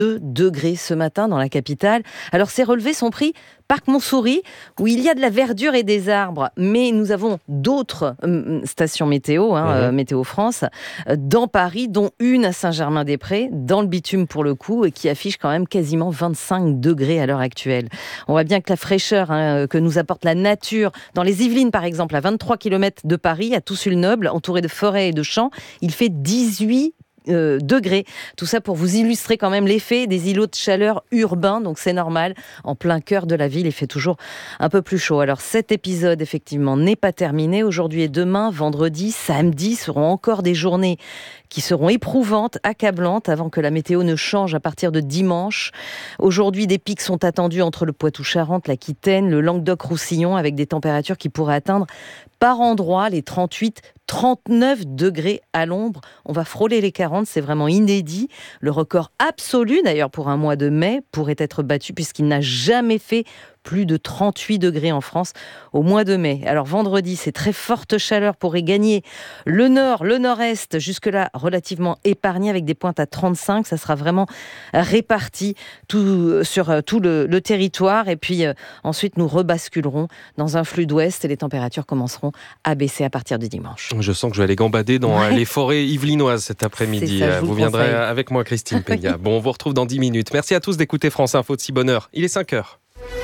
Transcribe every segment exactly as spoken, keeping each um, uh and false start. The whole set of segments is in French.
deux degrés ce matin dans la capitale. Alors ces relevés sont pris Parc Montsouris, où il y a de la verdure et des arbres, mais nous avons d'autres euh, stations météo, hein, mmh. euh, Météo France, euh, dans Paris, dont une à Saint-Germain-des-Prés, dans le bitume pour le coup, et qui affiche quand même quasiment vingt-cinq degrés à l'heure actuelle. On voit bien que la fraîcheur hein, que nous apporte la nature, dans les Yvelines par exemple, à vingt-trois kilomètres de Paris, à Toussus-le-Noble, entouré de forêts et de champs, il fait dix-huit Euh, degrés. Tout ça pour vous illustrer quand même l'effet des îlots de chaleur urbains, donc c'est normal, en plein cœur de la ville, il fait toujours un peu plus chaud. Alors cet épisode effectivement n'est pas terminé. Aujourd'hui et demain, vendredi, samedi, seront encore des journées qui seront éprouvantes, accablantes, avant que la météo ne change à partir de dimanche. Aujourd'hui, des pics sont attendus entre le Poitou-Charentes, l'Aquitaine, le Languedoc-Roussillon, avec des températures qui pourraient atteindre par endroits les trente-huit, trente-neuf degrés à l'ombre. On va frôler les quarante, c'est vraiment inédit. Le record absolu, d'ailleurs, pour un mois de mai, pourrait être battu puisqu'il n'a jamais fait plus de trente-huit degrés en France au mois de mai. Alors vendredi, c'est très forte chaleur pourrait gagner le nord, le nord-est, jusque-là relativement épargné avec des pointes à trente-cinq. Ça sera vraiment réparti tout, sur tout le, le territoire. Et puis euh, ensuite, nous rebasculerons dans un flux d'ouest et les températures commenceront à baisser à partir de dimanche. Je sens que je vais aller gambader dans ouais. les forêts yvelinoises cet après-midi. Ça, vous vous viendrez conseille. Avec moi, Christine Pegna. Bon, on vous retrouve dans dix minutes. Merci à tous d'écouter France Info de si bonne heure. Il est cinq heures.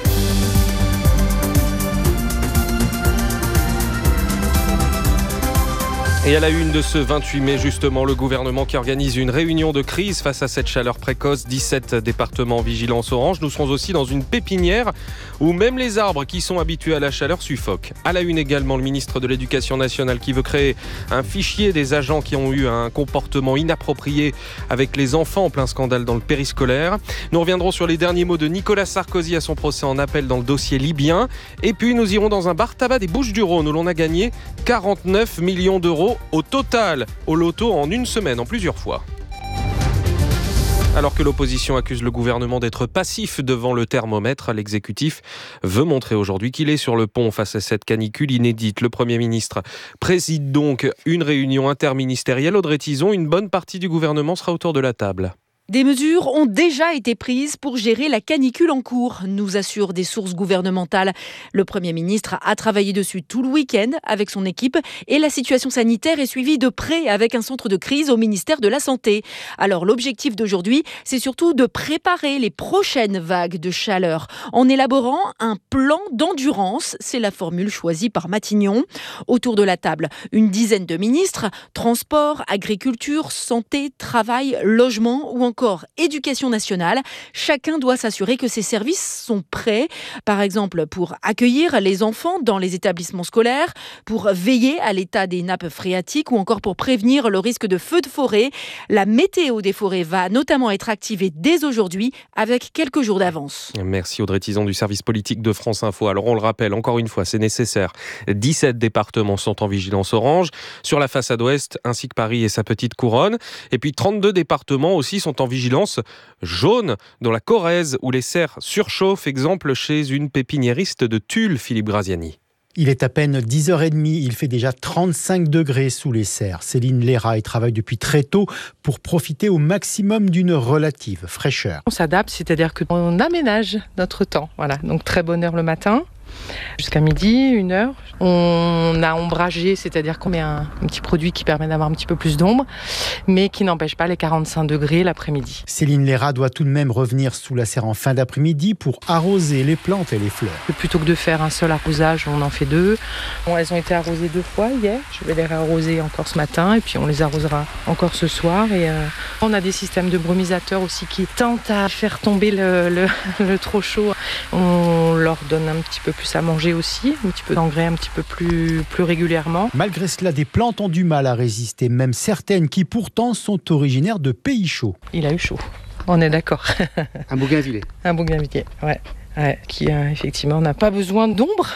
Et à la une de ce vingt-huit mai, justement, le gouvernement qui organise une réunion de crise face à cette chaleur précoce. dix-sept départements en vigilance orange. Nous serons aussi dans une pépinière où même les arbres qui sont habitués à la chaleur suffoquent. À la une également, le ministre de l'Éducation nationale qui veut créer un fichier des agents qui ont eu un comportement inapproprié avec les enfants en plein scandale dans le périscolaire. Nous reviendrons sur les derniers mots de Nicolas Sarkozy à son procès en appel dans le dossier libyen. Et puis nous irons dans un bar tabac des Bouches-du-Rhône où l'on a gagné quarante-neuf millions d'euros au total, au loto en une semaine, en plusieurs fois. Alors que l'opposition accuse le gouvernement d'être passif devant le thermomètre, l'exécutif veut montrer aujourd'hui qu'il est sur le pont face à cette canicule inédite. Le Premier ministre préside donc une réunion interministérielle. Audrey Tizon, une bonne partie du gouvernement sera autour de la table. Des mesures ont déjà été prises pour gérer la canicule en cours, nous assurent des sources gouvernementales. Le Premier ministre a travaillé dessus tout le week-end avec son équipe et la situation sanitaire est suivie de près avec un centre de crise au ministère de la Santé. Alors l'objectif d'aujourd'hui, c'est surtout de préparer les prochaines vagues de chaleur en élaborant un plan d'endurance. C'est la formule choisie par Matignon. Autour de la table, une dizaine de ministres, transport, agriculture, santé, travail, logement ou encore Encore éducation nationale. Chacun doit s'assurer que ces services sont prêts, par exemple pour accueillir les enfants dans les établissements scolaires, pour veiller à l'état des nappes phréatiques ou encore pour prévenir le risque de feux de forêt. La météo des forêts va notamment être activée dès aujourd'hui avec quelques jours d'avance. Merci Audrey Tizon du service politique de France Info. Alors on le rappelle, encore une fois, c'est nécessaire. dix-sept départements sont en vigilance orange sur la façade ouest ainsi que Paris et sa petite couronne. Et puis trente-deux départements aussi sont en vigilance jaune dans la Corrèze où les serres surchauffent, exemple chez une pépiniériste de Tulle, Philippe Graziani. Il est à peine dix heures trente, il fait déjà trente-cinq degrés sous les serres. Céline Léra y travaille depuis très tôt pour profiter au maximum d'une relative fraîcheur. On s'adapte, c'est-à-dire qu'on aménage notre temps. Voilà, donc très bonne heure le matin. Jusqu'à midi, une heure. On a ombragé, c'est-à-dire qu'on met un, un petit produit qui permet d'avoir un petit peu plus d'ombre, mais qui n'empêche pas les quarante-cinq degrés l'après-midi. Céline Léra doit tout de même revenir sous la serre en fin d'après-midi pour arroser les plantes et les fleurs. Plutôt que de faire un seul arrosage, on en fait deux. Bon, elles ont été arrosées deux fois hier. Je vais les réarroser encore ce matin et puis on les arrosera encore ce soir. Et euh, on a des systèmes de brumisateurs aussi qui tentent à faire tomber le, le, le trop chaud. On leur donne un petit peu plus à manger aussi, un petit peu d'engrais un petit peu plus, plus régulièrement. Malgré cela, des plantes ont du mal à résister, même certaines qui pourtant sont originaires de pays chauds. Il a eu chaud, on est d'accord. Un bougainvillier. Un bougainvillier, ouais. ouais, qui euh, effectivement n'a pas besoin d'ombre.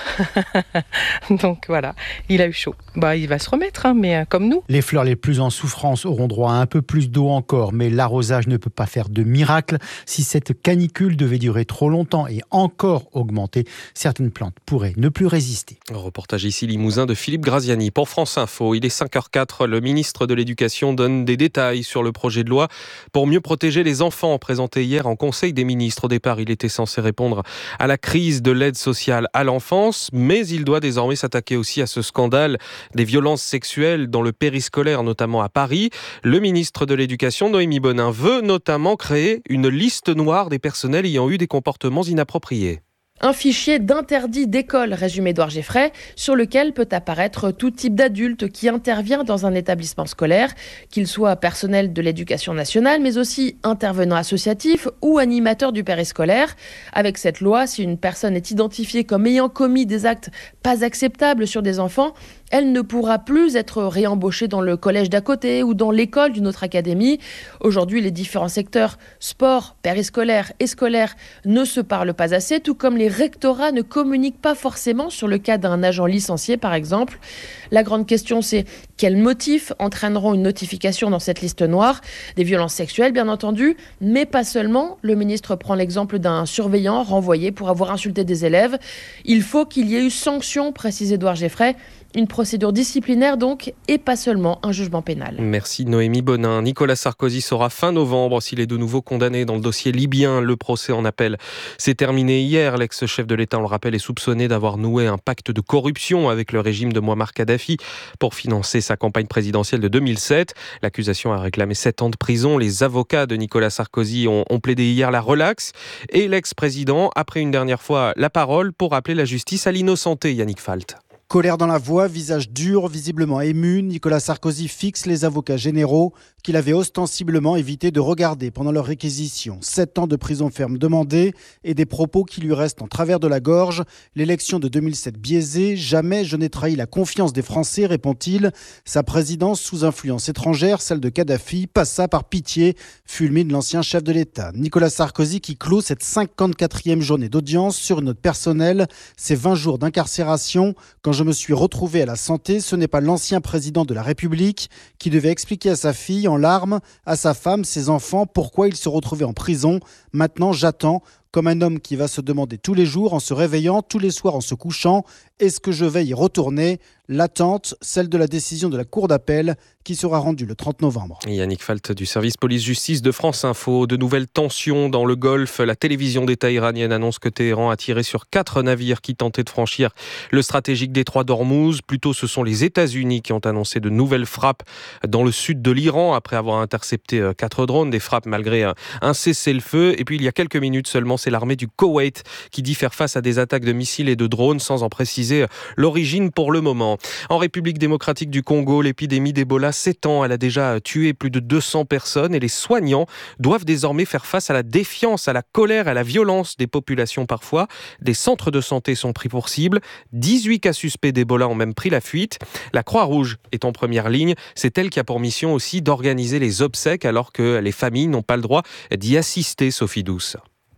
Donc voilà, il a eu chaud. Bah, il va se remettre, hein, mais euh, comme nous. Les fleurs les plus en souffrance auront droit à un peu plus d'eau encore, mais l'arrosage ne peut pas faire de miracle. Si cette canicule devait durer trop longtemps et encore augmenter, certaines plantes pourraient ne plus résister. Reportage ici Limousin de Philippe Graziani. Pour France Info, il est cinq heures quatre. Le ministre de l'Éducation donne des détails sur le projet de loi pour mieux protéger les enfants, présenté hier en Conseil des ministres. Au départ, il était censé répondre à la crise de l'aide sociale à l'enfance, mais il doit désormais s'attaquer aussi à ce scandale des violences sexuelles dans le périscolaire, notamment à Paris. Le ministre de l'Éducation, Noémie Bonin, veut notamment créer une liste noire des personnels ayant eu des comportements inappropriés. Un fichier d'interdit d'école, résume Édouard Geffray, sur lequel peut apparaître tout type d'adulte qui intervient dans un établissement scolaire, qu'il soit personnel de l'éducation nationale, mais aussi intervenant associatif ou animateur du périscolaire. Avec cette loi, si une personne est identifiée comme ayant commis des actes pas acceptables sur des enfants, elle ne pourra plus être réembauchée dans le collège d'à côté ou dans l'école d'une autre académie. Aujourd'hui, les différents secteurs sport, périscolaire et scolaire ne se parlent pas assez, tout comme les rectorats ne communiquent pas forcément sur le cas d'un agent licencié, par exemple. La grande question, c'est quels motifs entraîneront une notification dans cette liste noire ? Des violences sexuelles, bien entendu, mais pas seulement. Le ministre prend l'exemple d'un surveillant renvoyé pour avoir insulté des élèves. Il faut qu'il y ait eu sanction, précise Édouard Geffray. Une procédure disciplinaire donc, et pas seulement un jugement pénal. Merci Noémie Bonin. Nicolas Sarkozy saura fin novembre s'il est de nouveau condamné dans le dossier libyen. Le procès en appel s'est terminé hier. L'ex-chef de l'État, on le rappelle, est soupçonné d'avoir noué un pacte de corruption avec le régime de Mouammar Kadhafi pour financer sa campagne présidentielle de deux mille sept. L'accusation a réclamé sept ans de prison. Les avocats de Nicolas Sarkozy ont, ont plaidé hier la relaxe. Et l'ex-président a pris une dernière fois la parole pour appeler la justice à l'innocenté. Yannick Falt. Colère dans la voix, visage dur, visiblement ému, Nicolas Sarkozy fixe les avocats généraux qu'il avait ostensiblement évité de regarder pendant leur réquisition. Sept ans de prison ferme demandés et des propos qui lui restent en travers de la gorge. L'élection de deux mille sept biaisée, jamais je n'ai trahi la confiance des Français, répond-il. Sa présidence sous influence étrangère, celle de Kadhafi, passa par pitié, fulmine l'ancien chef de l'État. Nicolas Sarkozy qui clôt cette cinquante-quatrième journée d'audience sur une note personnelle, ses vingt jours d'incarcération. Quand je me suis retrouvé à la santé, ce n'est pas l'ancien président de la République qui devait expliquer à sa fille en larmes, à sa femme, ses enfants, pourquoi il se retrouvait en prison. Maintenant, j'attends, comme un homme qui va se demander tous les jours, en se réveillant, tous les soirs en se couchant, est-ce que je vais y retourner ? L'attente, celle de la décision de la Cour d'appel qui sera rendue le trente novembre. Yannick Falt du service police-justice de France Info. De nouvelles tensions dans le Golfe. La télévision d'État iranienne annonce que Téhéran a tiré sur quatre navires qui tentaient de franchir le stratégique détroit d'Ormuz. Plutôt, ce sont les États-Unis qui ont annoncé de nouvelles frappes dans le sud de l'Iran après avoir intercepté quatre drones. Des frappes malgré un cessez-le-feu. Et puis, il y a quelques minutes seulement, c'est l'armée du Koweït qui dit faire face à des attaques de missiles et de drones sans en préciser l'origine pour le moment. En République démocratique du Congo, l'épidémie d'Ebola s'étend. Elle a déjà tué plus de deux cents personnes et les soignants doivent désormais faire face à la défiance, à la colère, à la violence des populations parfois. Des centres de santé sont pris pour cible. dix-huit cas suspects d'Ebola ont même pris la fuite. La Croix-Rouge est en première ligne. C'est elle qui a pour mission aussi d'organiser les obsèques alors que les familles n'ont pas le droit d'y assister, Sophie Douce.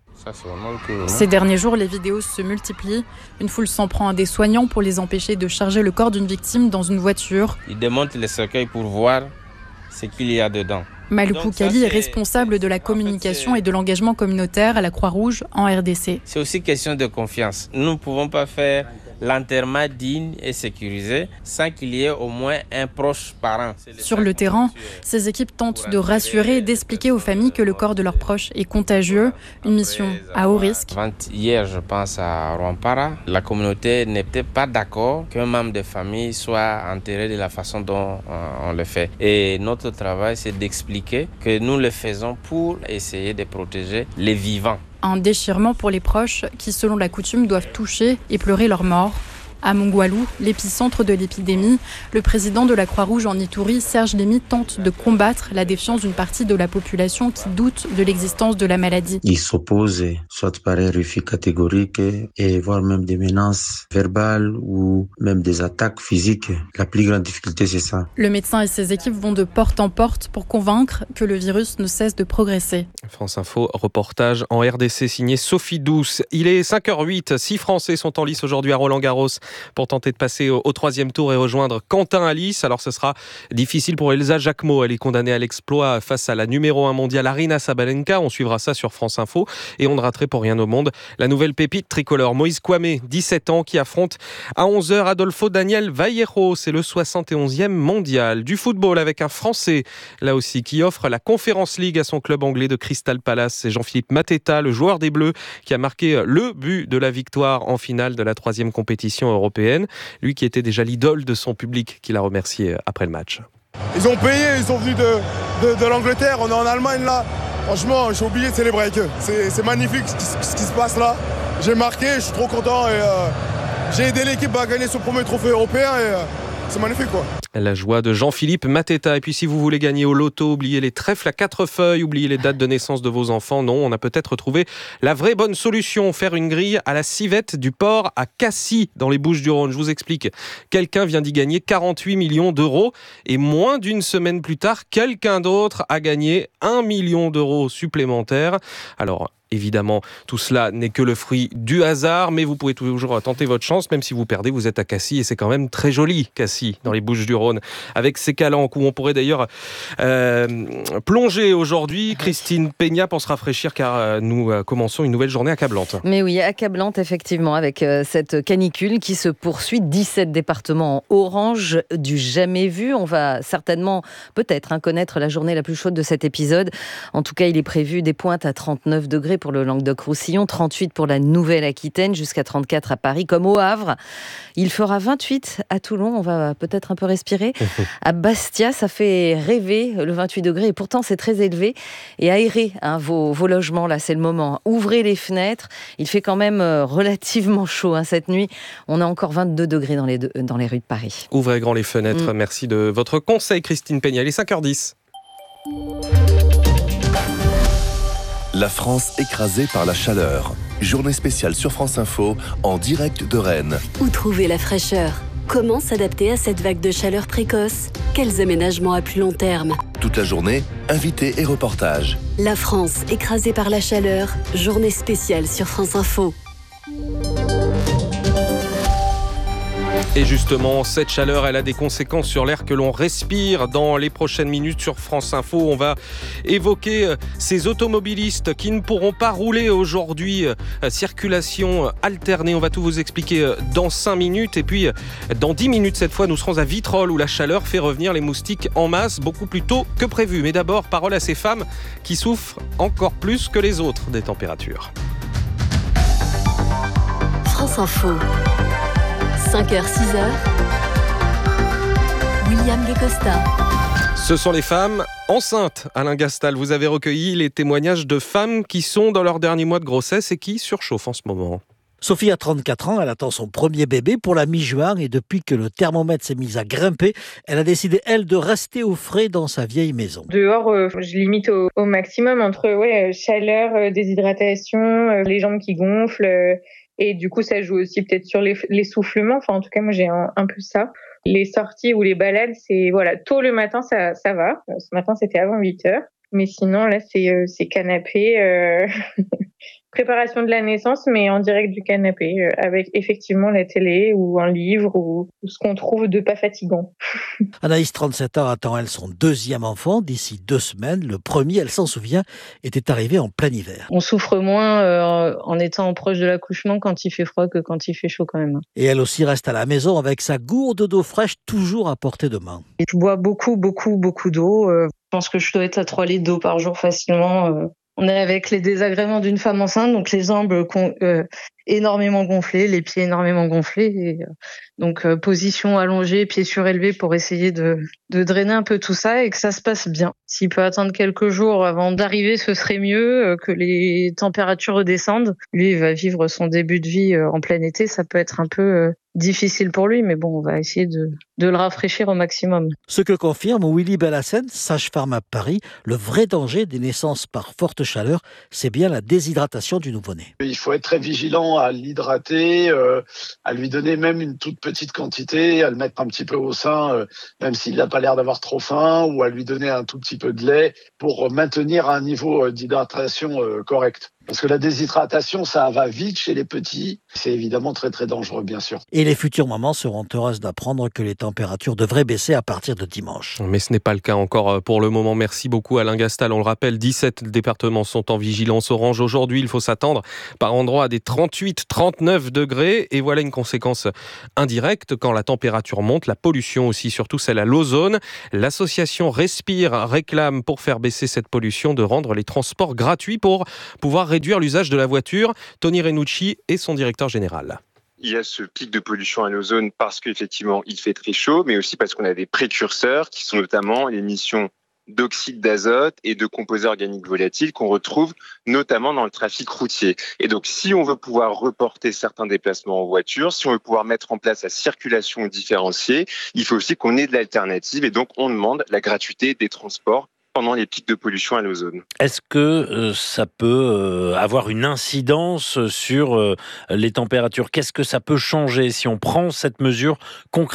Ces derniers jours, les vidéos se multiplient. Une foule s'en prend à des soignants pour les empêcher de charger le corps d'une victime dans une voiture. Ils démontent les cercueils pour voir ce qu'il y a dedans. Malou Kali est responsable de la communication en fait, et de l'engagement communautaire à la Croix-Rouge en R D C. C'est aussi question de confiance. Nous ne pouvons pas faire l'enterrement digne et sécurisé sans qu'il y ait au moins un proche parent. Sur le terrain, ces équipes tentent de rassurer et d'expliquer aux familles que le corps de leurs proches est contagieux, une mission à haut risque. Hier, je pense à Rwampara, la communauté n'était pas d'accord qu'un membre de famille soit enterré de la façon dont on le fait. Et notre travail, c'est d'expliquer que nous le faisons pour essayer de protéger les vivants. Un déchirement pour les proches qui, selon la coutume, doivent toucher et pleurer leur mort. À Mongwalou, l'épicentre de l'épidémie, le président de la Croix-Rouge en Ituri, Serge Lémy, tente de combattre la défiance d'une partie de la population qui doute de l'existence de la maladie. Ils s'opposent, soit par un refus catégorique, et voire même des menaces verbales ou même des attaques physiques. La plus grande difficulté, c'est ça. Le médecin et ses équipes vont de porte en porte pour convaincre que le virus ne cesse de progresser. France Info, reportage en R D C signé Sophie Douce. Il est cinq heures huit, six Français sont en lice aujourd'hui à Roland-Garros pour tenter de passer au, au troisième tour et rejoindre Quentin Halys. Alors ce sera difficile pour Elsa Jacquemot, elle est condamnée à l'exploit face à la numéro un mondiale Aryna Sabalenka. On suivra ça sur France Info et on ne raterait pour rien au monde la nouvelle pépite tricolore Moïse Kouamé, dix-sept ans, qui affronte à onze heures Adolfo Daniel Vallejo. C'est le soixante et onzième mondial. Du football avec un Français, là aussi, qui offre la Conference League à son club anglais de Crystal Palace. C'est Jean-Philippe Mateta, le joueur des Bleus, qui a marqué le but de la victoire en finale de la troisième compétition européenne. Lui qui était déjà l'idole de son public, qui l'a remercié après le match. Ils ont payé, ils sont venus de, de, de l'Angleterre, on est en Allemagne là. Franchement, j'ai oublié de célébrer avec eux. C'est, c'est magnifique ce qui, ce qui se passe là. J'ai marqué, je suis trop content et euh, j'ai aidé l'équipe à gagner son premier trophée européen et euh, c'est magnifique quoi. La joie de Jean-Philippe Mateta. Et puis si vous voulez gagner au loto, oubliez les trèfles à quatre feuilles, oubliez les dates de naissance de vos enfants. Non, on a peut-être trouvé la vraie bonne solution. Faire une grille à la civette du port à Cassis, dans les Bouches-du-Rhône. Je vous explique. Quelqu'un vient d'y gagner quarante-huit millions d'euros. Et moins d'une semaine plus tard, quelqu'un d'autre a gagné un million d'euros supplémentaires. Alors, évidemment, tout cela n'est que le fruit du hasard, mais vous pouvez toujours tenter votre chance, même si vous perdez, vous êtes à Cassis, et c'est quand même très joli, Cassis, dans les Bouches-du-Rhône, avec ses calanques, où on pourrait d'ailleurs euh, plonger aujourd'hui. Christine Peña pour se rafraîchir, car euh, nous euh, commençons une nouvelle journée accablante. Mais oui, accablante, effectivement, avec euh, cette canicule qui se poursuit. dix-sept départements en orange, du jamais vu. On va certainement, peut-être, hein, connaître la journée la plus chaude de cet épisode. En tout cas, il est prévu des pointes à trente-neuf degrés pour le Languedoc-Roussillon, trente-huit pour la Nouvelle-Aquitaine, jusqu'à trente-quatre à Paris, comme au Havre. Il fera vingt-huit à Toulon, on va peut-être un peu respirer. À Bastia, ça fait rêver, le vingt-huit degrés, et pourtant c'est très élevé. Et aérez hein, vos, vos logements, là c'est le moment. Ouvrez les fenêtres, il fait quand même relativement chaud hein, cette nuit. On a encore vingt-deux degrés dans les, deux, dans les rues de Paris. Ouvrez grand les fenêtres, mmh. Merci de votre conseil Christine Peña. Il est cinq heures dix. La France écrasée par la chaleur. Journée spéciale sur France Info, en direct de Rennes. Où trouver la fraîcheur ? Comment s'adapter à cette vague de chaleur précoce ? Quels aménagements à plus long terme ? Toute la journée, invités et reportages. La France écrasée par la chaleur. Journée spéciale sur France Info. Et justement, cette chaleur, elle a des conséquences sur l'air que l'on respire. Dans les prochaines minutes sur France Info, on va évoquer ces automobilistes qui ne pourront pas rouler aujourd'hui. Circulation alternée, on va tout vous expliquer dans cinq minutes. Et puis, dans dix minutes cette fois, nous serons à Vitrolles où la chaleur fait revenir les moustiques en masse beaucoup plus tôt que prévu. Mais d'abord, parole à ces femmes qui souffrent encore plus que les autres des températures. France Info. cinq heures, six heures. William Guécosta. Ce sont les femmes enceintes. Alain Gastal, vous avez recueilli les témoignages de femmes qui sont dans leur dernier mois de grossesse et qui surchauffent en ce moment. Sophie a trente-quatre ans, elle attend son premier bébé pour la mi-juin et depuis que le thermomètre s'est mis à grimper, elle a décidé, elle, de rester au frais dans sa vieille maison. Dehors, euh, je limite au, au maximum entre ouais, chaleur, euh, déshydratation, euh, les jambes qui gonflent... Euh, Et du coup, ça joue aussi peut-être sur l'essoufflement. Enfin, en tout cas, moi, j'ai un, un peu ça. Les sorties ou les balades, c'est voilà, tôt le matin, ça, ça va. Ce matin, c'était avant huit heures. Mais sinon, là, c'est, euh, c'est canapé. Euh... Préparation de la naissance, mais en direct du canapé, euh, avec effectivement la télé ou un livre ou, ou ce qu'on trouve de pas fatigant. Anaïs, trente-sept ans, attend elle son deuxième enfant d'ici deux semaines. Le premier, elle s'en souvient, était arrivé en plein hiver. On souffre moins euh, en étant proche de l'accouchement quand il fait froid que quand il fait chaud quand même. Et elle aussi reste à la maison avec sa gourde d'eau fraîche toujours à portée de main. Je bois beaucoup, beaucoup, beaucoup d'eau. Euh, je pense que je dois être à trois litres d'eau par jour facilement. Euh. On est avec les désagréments d'une femme enceinte, donc les jambes, euh, énormément gonflé, les pieds énormément gonflés. Et, euh, donc euh, position allongée, pieds surélevés pour essayer de, de drainer un peu tout ça et que ça se passe bien. S'il peut attendre quelques jours avant d'arriver, ce serait mieux, euh, que les températures redescendent. Lui, il va vivre son début de vie euh, en plein été, ça peut être un peu euh, difficile pour lui, mais bon, on va essayer de, de le rafraîchir au maximum. Ce que confirme Willy Bellassène, sage-femme à Paris, le vrai danger des naissances par forte chaleur, c'est bien la déshydratation du nouveau-né. Il faut être très vigilant à l'hydrater, euh, à lui donner même une toute petite quantité, à le mettre un petit peu au sein, euh, même s'il n'a pas l'air d'avoir trop faim, ou à lui donner un tout petit peu de lait pour maintenir un niveau d'hydratation euh, correct. Parce que la déshydratation, ça va vite chez les petits. C'est évidemment très très dangereux, bien sûr. Et les futures mamans seront heureuses d'apprendre que les températures devraient baisser à partir de dimanche. Mais ce n'est pas le cas encore pour le moment. Merci beaucoup Alain Gastal. On le rappelle, dix-sept départements sont en vigilance orange. Aujourd'hui, il faut s'attendre par endroits à des trente-huit, trente-neuf degrés. Et voilà une conséquence indirecte. Quand la température monte, la pollution aussi, surtout celle à l'ozone. L'association Respire réclame, pour faire baisser cette pollution, de rendre les transports gratuits pour pouvoir réduire l'usage de la voiture. Tony Renucci est son directeur général. Il y a ce pic de pollution à l'ozone parce qu'effectivement, il fait très chaud, mais aussi parce qu'on a des précurseurs qui sont notamment l'émission d'oxyde d'azote et de composés organiques volatiles qu'on retrouve notamment dans le trafic routier. Et donc, si on veut pouvoir reporter certains déplacements en voiture, si on veut pouvoir mettre en place la circulation différenciée, il faut aussi qu'on ait de l'alternative. Et donc, on demande la gratuité des transports pendant les pics de pollution à l'ozone. Est-ce que euh, ça peut euh, avoir une incidence sur euh, les températures ? Qu'est-ce que ça peut changer si on prend cette mesure concrètement ?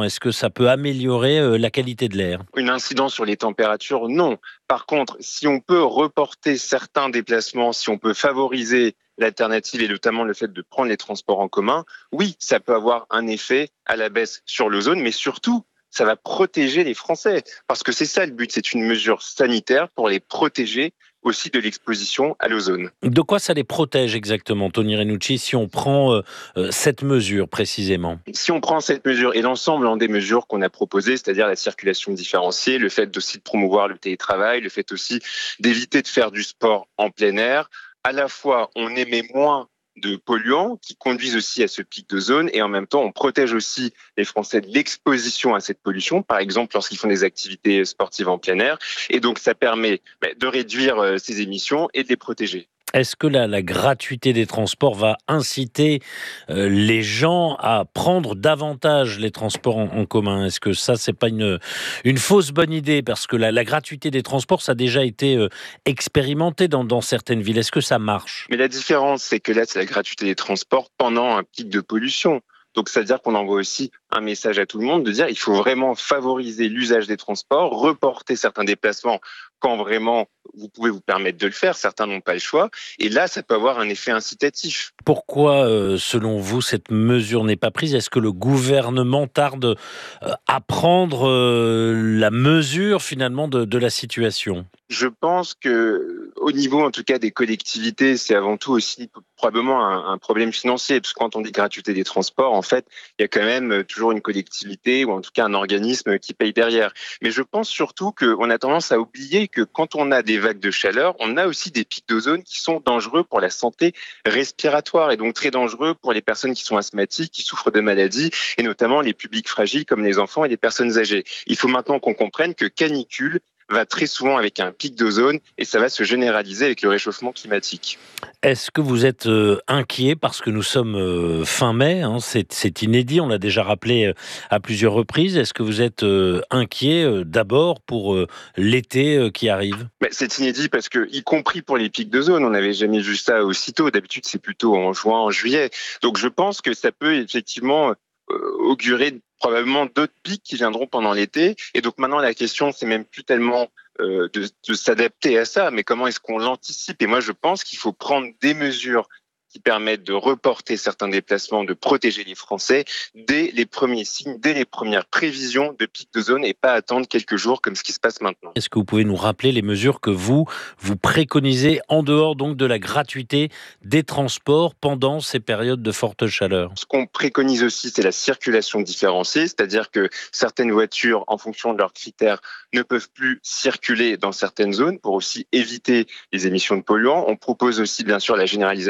Est-ce que ça peut améliorer euh, la qualité de l'air ? Une incidence sur les températures, non. Par contre, si on peut reporter certains déplacements, si on peut favoriser l'alternative et notamment le fait de prendre les transports en commun, oui, ça peut avoir un effet à la baisse sur l'ozone, mais surtout, ça va protéger les Français. Parce que c'est ça le but, c'est une mesure sanitaire pour les protéger aussi de l'exposition à l'ozone. De quoi ça les protège exactement, Tony Renucci, si on prend euh, euh, cette mesure précisément ? Si on prend cette mesure et l'ensemble des mesures qu'on a proposées, c'est-à-dire la circulation différenciée, le fait aussi de promouvoir le télétravail, le fait aussi d'éviter de faire du sport en plein air, à la fois on émet moins de polluants qui conduisent aussi à ce pic d'ozone et en même temps on protège aussi les Français de l'exposition à cette pollution, par exemple lorsqu'ils font des activités sportives en plein air, et donc ça permet de réduire ces émissions et de les protéger. Est-ce que la, la gratuité des transports va inciter euh, les gens à prendre davantage les transports en, en commun ? Est-ce que ça, c'est pas une, une fausse bonne idée ? Parce que la, la gratuité des transports, ça a déjà été euh, expérimenté dans, dans certaines villes. Est-ce que ça marche ? Mais la différence, c'est que là, c'est la gratuité des transports pendant un pic de pollution. Donc, c'est-à-dire qu'on envoie aussi un message à tout le monde de dire il faut vraiment favoriser l'usage des transports, reporter certains déplacements quand vraiment vous pouvez vous permettre de le faire. Certains n'ont pas le choix. Et là, ça peut avoir un effet incitatif. Pourquoi, euh, selon vous, cette mesure n'est pas prise ? Est-ce que le gouvernement tarde euh, à prendre euh, la mesure, finalement, de, de la situation ? Je pense que, au niveau, en tout cas, des collectivités, c'est avant tout aussi probablement un, un problème financier. Parce que quand on dit gratuité des transports, en fait, il y a quand même toujours une collectivité ou en tout cas un organisme qui paye derrière. Mais je pense surtout qu'on a tendance à oublier que quand on a des vagues de chaleur, on a aussi des pics d'ozone qui sont dangereux pour la santé respiratoire et donc très dangereux pour les personnes qui sont asthmatiques, qui souffrent de maladies et notamment les publics fragiles comme les enfants et les personnes âgées. Il faut maintenant qu'on comprenne que canicule va très souvent avec un pic d'ozone et ça va se généraliser avec le réchauffement climatique. Est-ce que vous êtes euh, inquiet parce que nous sommes euh, fin mai, hein, c'est, c'est inédit, on l'a déjà rappelé euh, à plusieurs reprises. Est-ce que vous êtes euh, inquiet euh, d'abord pour euh, l'été euh, qui arrive ? Mais c'est inédit parce que, y compris pour les pics d'ozone, on n'avait jamais vu ça aussitôt. D'habitude, c'est plutôt en juin, en juillet. Donc je pense que ça peut effectivement euh, augurer probablement d'autres pics qui viendront pendant l'été. Et donc maintenant, la question, c'est même plus tellement euh, de, de s'adapter à ça, mais comment est-ce qu'on l'anticipe ? Et moi, je pense qu'il faut prendre des mesures qui permettent de reporter certains déplacements, de protéger les Français dès les premiers signes, dès les premières prévisions de pic de zone et pas attendre quelques jours comme ce qui se passe maintenant. Est-ce que vous pouvez nous rappeler les mesures que vous, vous préconisez en dehors donc de la gratuité des transports pendant ces périodes de forte chaleur ? Ce qu'on préconise aussi, c'est la circulation différenciée, c'est-à-dire que certaines voitures, en fonction de leurs critères, ne peuvent plus circuler dans certaines zones pour aussi éviter les émissions de polluants. On propose aussi bien sûr la généralisation du télétravail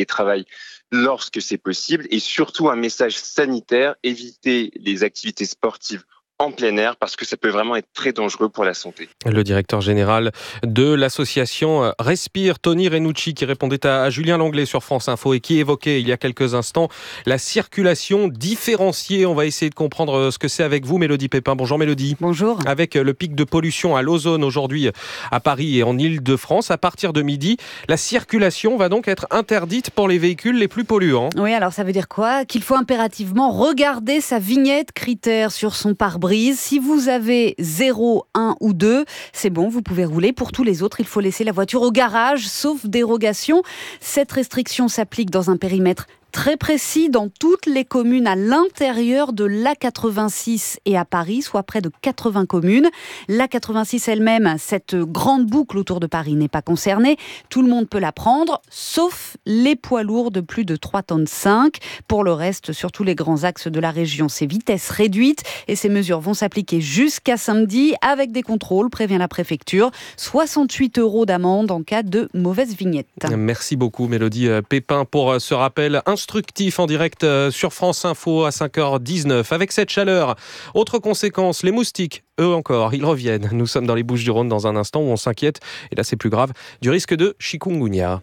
télétravail lorsque c'est possible, et surtout un message sanitaire, éviter les activités sportives en plein air parce que ça peut vraiment être très dangereux pour la santé. Le directeur général de l'association Respire, Tony Renucci, qui répondait à Julien Langlais sur France Info et qui évoquait il y a quelques instants la circulation différenciée. On va essayer de comprendre ce que c'est avec vous, Mélodie Pépin. Bonjour Mélodie. Bonjour. Avec le pic de pollution à l'ozone aujourd'hui à Paris et en Île-de-France, à partir de midi, la circulation va donc être interdite pour les véhicules les plus polluants. Oui, alors ça veut dire quoi ? Qu'il faut impérativement regarder sa vignette critère sur son pare-brise. Si vous avez zéro, un ou deux, c'est bon, vous pouvez rouler. Pour tous les autres, il faut laisser la voiture au garage, sauf dérogation. Cette restriction s'applique dans un périmètre très précis dans toutes les communes à l'intérieur de l'A quatre-vingt-six et à Paris, soit près de quatre-vingts communes. L'A quatre-vingt-six elle-même, cette grande boucle autour de Paris n'est pas concernée. Tout le monde peut la prendre, sauf les poids lourds de plus de trois tonnes cinq. Pour le reste, sur tous les grands axes de la région, c'est vitesse réduite et ces mesures vont s'appliquer jusqu'à samedi avec des contrôles, prévient la préfecture. soixante-huit euros d'amende en cas de mauvaise vignette. Merci beaucoup Mélodie Pépin pour ce rappel instructif en direct sur France Info à cinq heures dix-neuf. Avec cette chaleur, autre conséquence, les moustiques, eux encore, ils reviennent. Nous sommes dans les Bouches-du-Rhône dans un instant où on s'inquiète, et là c'est plus grave, du risque de chikungunya.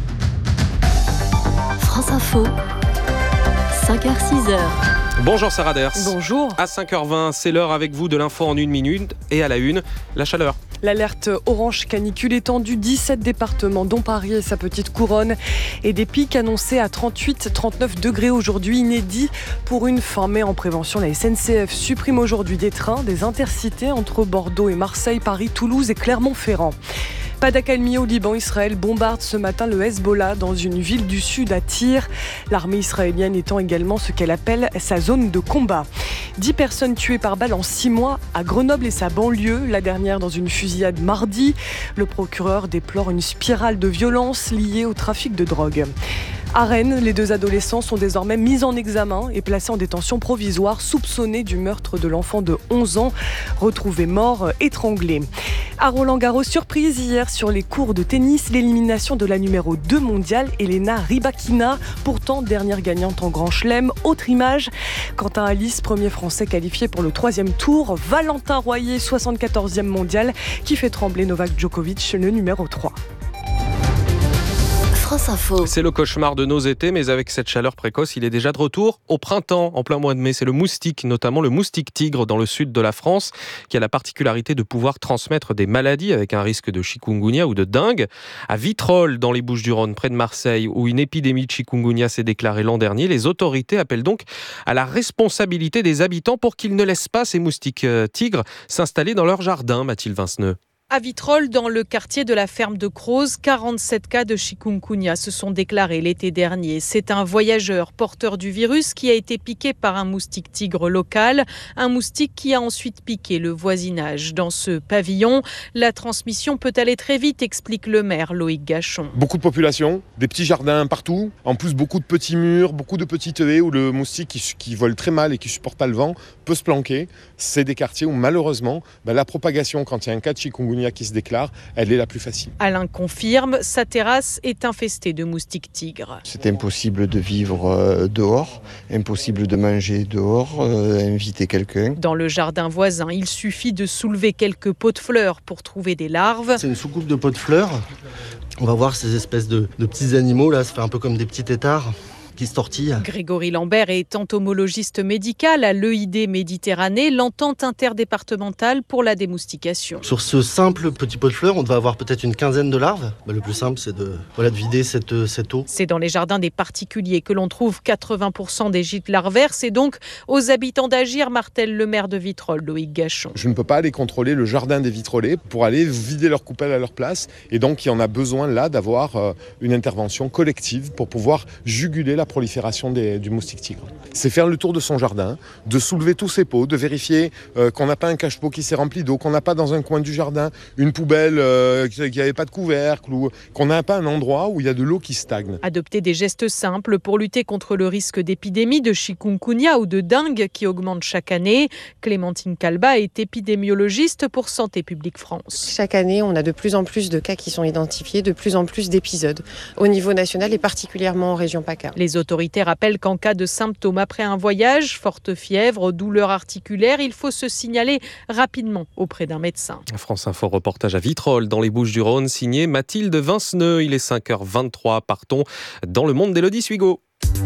France Info, cinq heures six heures. Bonjour Sarah Ders. Bonjour. À cinq heures vingt, c'est l'heure avec vous de l'info en une minute. Et à la une, la chaleur. L'alerte orange canicule étendue, dix-sept départements, dont Paris et sa petite couronne. Et des pics annoncés à trente-huit à trente-neuf degrés aujourd'hui, inédit pour une fin mai en prévention. La S N C F supprime aujourd'hui des trains, des intercités entre Bordeaux et Marseille, Paris, Toulouse et Clermont-Ferrand. Pas d'accalmie au Liban, Israël bombarde ce matin le Hezbollah dans une ville du sud à Tyr. L'armée israélienne étend également ce qu'elle appelle sa zone de combat. Dix personnes tuées par balle en six mois à Grenoble et sa banlieue, la dernière dans une fusillade mardi. Le procureur déplore une spirale de violence liée au trafic de drogue. À Rennes, les deux adolescents sont désormais mis en examen et placés en détention provisoire, soupçonnés du meurtre de l'enfant de onze ans, retrouvé mort étranglé. À Roland-Garros, surprise hier sur les cours de tennis, l'élimination de la numéro deux mondiale, Elena Rybakina, pourtant dernière gagnante en Grand Chelem. Autre image, Quentin Alice, premier français qualifié pour le troisième tour. Valentin Royer, soixante-quatorzième mondial, qui fait trembler Novak Djokovic, le numéro trois. France Info. C'est le cauchemar de nos étés, mais avec cette chaleur précoce, il est déjà de retour au printemps, en plein mois de mai. C'est le moustique, notamment le moustique tigre dans le sud de la France, qui a la particularité de pouvoir transmettre des maladies avec un risque de chikungunya ou de dengue. À Vitrolles, dans les Bouches-du-Rhône, près de Marseille, où une épidémie de chikungunya s'est déclarée l'an dernier, les autorités appellent donc à la responsabilité des habitants pour qu'ils ne laissent pas ces moustiques tigres s'installer dans leur jardin, Mathilde Vinceneux. À Vitrolles, dans le quartier de la ferme de Croze, quarante-sept cas de chikungunya se sont déclarés l'été dernier. C'est un voyageur porteur du virus qui a été piqué par un moustique tigre local, un moustique qui a ensuite piqué le voisinage. Dans ce pavillon, la transmission peut aller très vite, explique le maire Loïc Gachon. Beaucoup de population, des petits jardins partout, en plus beaucoup de petits murs, beaucoup de petites haies où le moustique qui, qui vole très mal et qui ne supporte pas le vent peut se planquer. C'est des quartiers où malheureusement, ben, la propagation quand il y a un cas de chikungunya qui se déclare, elle est la plus facile. Alain confirme, sa terrasse est infestée de moustiques tigres. C'est impossible de vivre euh, dehors, impossible de manger dehors, euh, inviter quelqu'un. Dans le jardin voisin, il suffit de soulever quelques pots de fleurs pour trouver des larves. C'est une soucoupe de pots de fleurs. On va voir ces espèces de, de petits animaux là, ça fait un peu comme des petits têtards qui se tortille. Grégory Lambert est entomologiste médical à l'E I D Méditerranée, l'entente interdépartementale pour la démoustication. Sur ce simple petit pot de fleurs, on devait avoir peut-être une quinzaine de larves. Bah, le plus simple, c'est de, voilà, de vider cette, cette eau. C'est dans les jardins des particuliers que l'on trouve quatre-vingts pour cent des gîtes larvaires. C'est donc aux habitants d'agir, martèle le maire de Vitrolles, Loïc Gachon. Je ne peux pas aller contrôler le jardin des Vitrolais pour aller vider leur coupelle à leur place. Et donc, il y en a besoin là d'avoir une intervention collective pour pouvoir juguler la la prolifération des, du moustique tigre. C'est faire le tour de son jardin, de soulever tous ses pots, de vérifier euh, qu'on n'a pas un cache-pot qui s'est rempli d'eau, qu'on n'a pas dans un coin du jardin une poubelle euh, qui n'avait pas de couvercle, ou qu'on n'a pas un endroit où il y a de l'eau qui stagne. Adopter des gestes simples pour lutter contre le risque d'épidémie de chikungunya ou de dengue qui augmente chaque année. Clémentine Calba est épidémiologiste pour Santé publique France. Chaque année, on a de plus en plus de cas qui sont identifiés, de plus en plus d'épisodes au niveau national et particulièrement en région PACA. Les autorités rappellent qu'en cas de symptômes après un voyage, forte fièvre, douleur articulaire, il faut se signaler rapidement auprès d'un médecin. France Info reportage à Vitrolles dans les Bouches-du-Rhône, signé Mathilde Vinceneux. Il est cinq heures vingt-trois, partons dans le monde d'Élodie Suigo.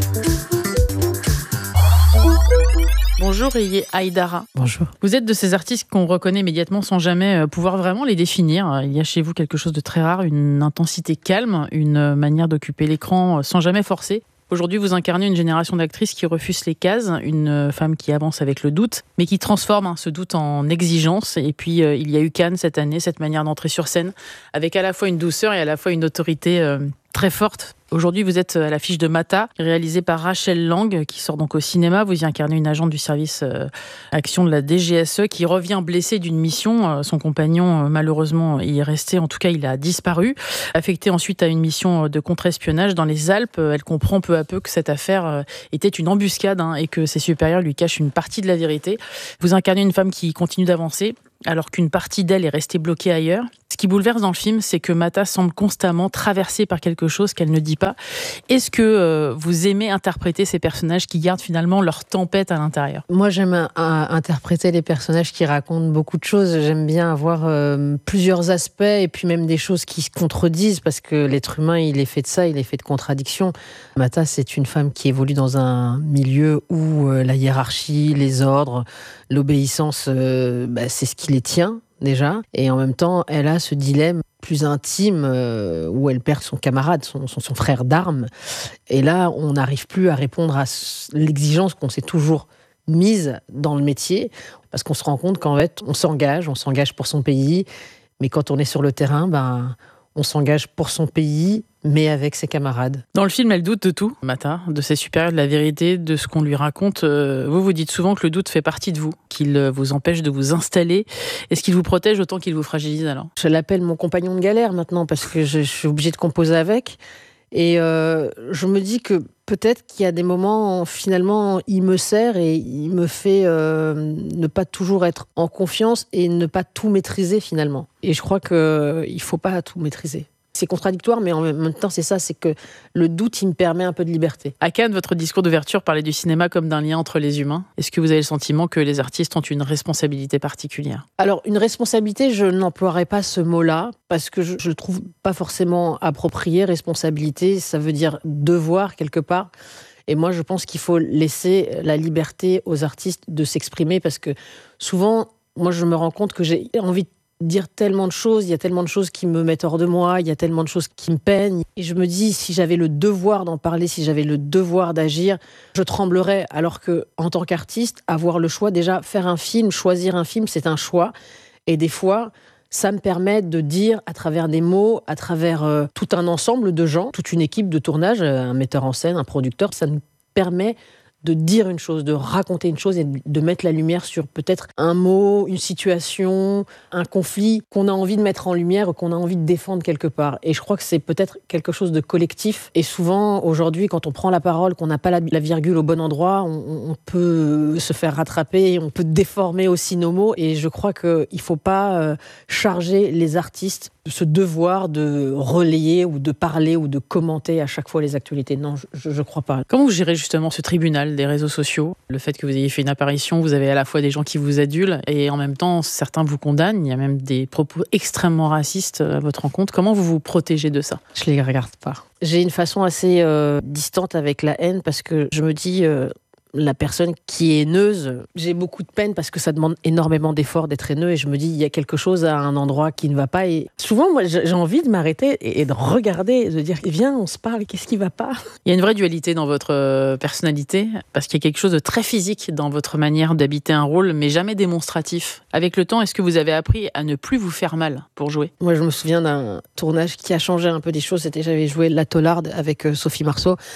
Bonjour Aïdara. Bonjour. Vous êtes de ces artistes qu'on reconnaît immédiatement sans jamais pouvoir vraiment les définir. Il y a chez vous quelque chose de très rare, une intensité calme, une manière d'occuper l'écran sans jamais forcer. Aujourd'hui, vous incarnez une génération d'actrices qui refusent les cases, une femme qui avance avec le doute, mais qui transforme hein, ce doute en exigence. Et puis, euh, il y a eu Cannes cette année, cette manière d'entrer sur scène, avec à la fois une douceur et à la fois une autorité euh, très forte. Aujourd'hui, vous êtes à l'affiche de Mata, réalisée par Rachel Lang, qui sort donc au cinéma. Vous y incarnez une agente du service euh, action de la D G S E qui revient blessée d'une mission. Euh, son compagnon, euh, malheureusement, y est resté. En tout cas, il a disparu. Affectée ensuite à une mission de contre-espionnage dans les Alpes, euh, elle comprend peu à peu que cette affaire euh, était une embuscade hein, et que ses supérieurs lui cachent une partie de la vérité. Vous incarnez une femme qui continue d'avancer, alors qu'une partie d'elle est restée bloquée ailleurs. Ce qui bouleverse dans le film, c'est que Mata semble constamment traversée par quelque chose qu'elle ne dit pas. Est-ce que euh, vous aimez interpréter ces personnages qui gardent finalement leur tempête à l'intérieur ? Moi, j'aime euh, interpréter les personnages qui racontent beaucoup de choses. J'aime bien avoir euh, plusieurs aspects et puis même des choses qui se contredisent parce que l'être humain, il est fait de ça, il est fait de contradictions. Mata, c'est une femme qui évolue dans un milieu où euh, la hiérarchie, les ordres, l'obéissance, euh, bah, c'est ce qui les tient déjà. Et en même temps, elle a ce dilemme plus intime euh, où elle perd son camarade, son, son, son frère d'armes. Et là, on n'arrive plus à répondre à l'exigence qu'on s'est toujours mise dans le métier parce qu'on se rend compte qu'en fait, on s'engage, on s'engage pour son pays. Mais quand on est sur le terrain, ben, on s'engage pour son pays, mais avec ses camarades. Dans le film, elle doute de tout, Mata, de ses supérieurs, de la vérité, de ce qu'on lui raconte. Vous, vous dites souvent que le doute fait partie de vous, qu'il vous empêche de vous installer. Est-ce qu'il vous protège autant qu'il vous fragilise alors ? Je l'appelle mon compagnon de galère maintenant, parce que je, je suis obligée de composer avec. Et euh, je me dis que peut-être qu'il y a des moments, finalement, il me sert et il me fait euh, ne pas toujours être en confiance et ne pas tout maîtriser finalement. Et je crois qu'il ne faut pas tout maîtriser. C'est contradictoire, mais en même temps, c'est ça, c'est que le doute, il me permet un peu de liberté. À Cannes, votre discours d'ouverture parlait du cinéma comme d'un lien entre les humains. Est-ce que vous avez le sentiment que les artistes ont une responsabilité particulière ? Alors, une responsabilité, je n'emploierais pas ce mot-là, parce que je ne le trouve pas forcément approprié. Responsabilité, ça veut dire devoir, quelque part. Et moi, je pense qu'il faut laisser la liberté aux artistes de s'exprimer, parce que souvent, moi, je me rends compte que j'ai envie de dire tellement de choses, il y a tellement de choses qui me mettent hors de moi, il y a tellement de choses qui me peignent. Et je me dis, si j'avais le devoir d'en parler, si j'avais le devoir d'agir, je tremblerais. Alors que, en tant qu'artiste, avoir le choix, déjà, faire un film, choisir un film, c'est un choix. Et des fois, ça me permet de dire, à travers des mots, à travers euh, tout un ensemble de gens, toute une équipe de tournage, un metteur en scène, un producteur, ça me permet de dire une chose, de raconter une chose et de mettre la lumière sur peut-être un mot, une situation, un conflit qu'on a envie de mettre en lumière ou qu'on a envie de défendre quelque part. Et je crois que c'est peut-être quelque chose de collectif. Et souvent, aujourd'hui, quand on prend la parole, qu'on n'a pas la, la virgule au bon endroit, on, on peut se faire rattraper, on peut déformer aussi nos mots. Et je crois qu'il ne faut pas euh, charger les artistes de ce devoir de relayer ou de parler ou de commenter à chaque fois les actualités. Non, je ne crois pas. Comment vous gérez justement ce tribunal des réseaux sociaux ? Le fait que vous ayez fait une apparition, vous avez à la fois des gens qui vous adulent et en même temps, certains vous condamnent. Il y a même des propos extrêmement racistes à votre encontre. Comment vous vous protégez de ça ? Je ne les regarde pas. J'ai une façon assez euh, distante avec la haine parce que je me dis... Euh, la personne qui est haineuse, j'ai beaucoup de peine parce que ça demande énormément d'efforts d'être haineux et je me dis, il y a quelque chose à un endroit qui ne va pas. Et souvent, moi, j'ai envie de m'arrêter et de regarder, de dire, viens, on se parle, qu'est-ce qui ne va pas ? Il y a une vraie dualité dans votre personnalité parce qu'il y a quelque chose de très physique dans votre manière d'habiter un rôle, mais jamais démonstratif. Avec le temps, est-ce que vous avez appris à ne plus vous faire mal pour jouer ? Moi, je me souviens d'un tournage qui a changé un peu des choses. C'était, j'avais joué La Taularde avec Sophie Marceau.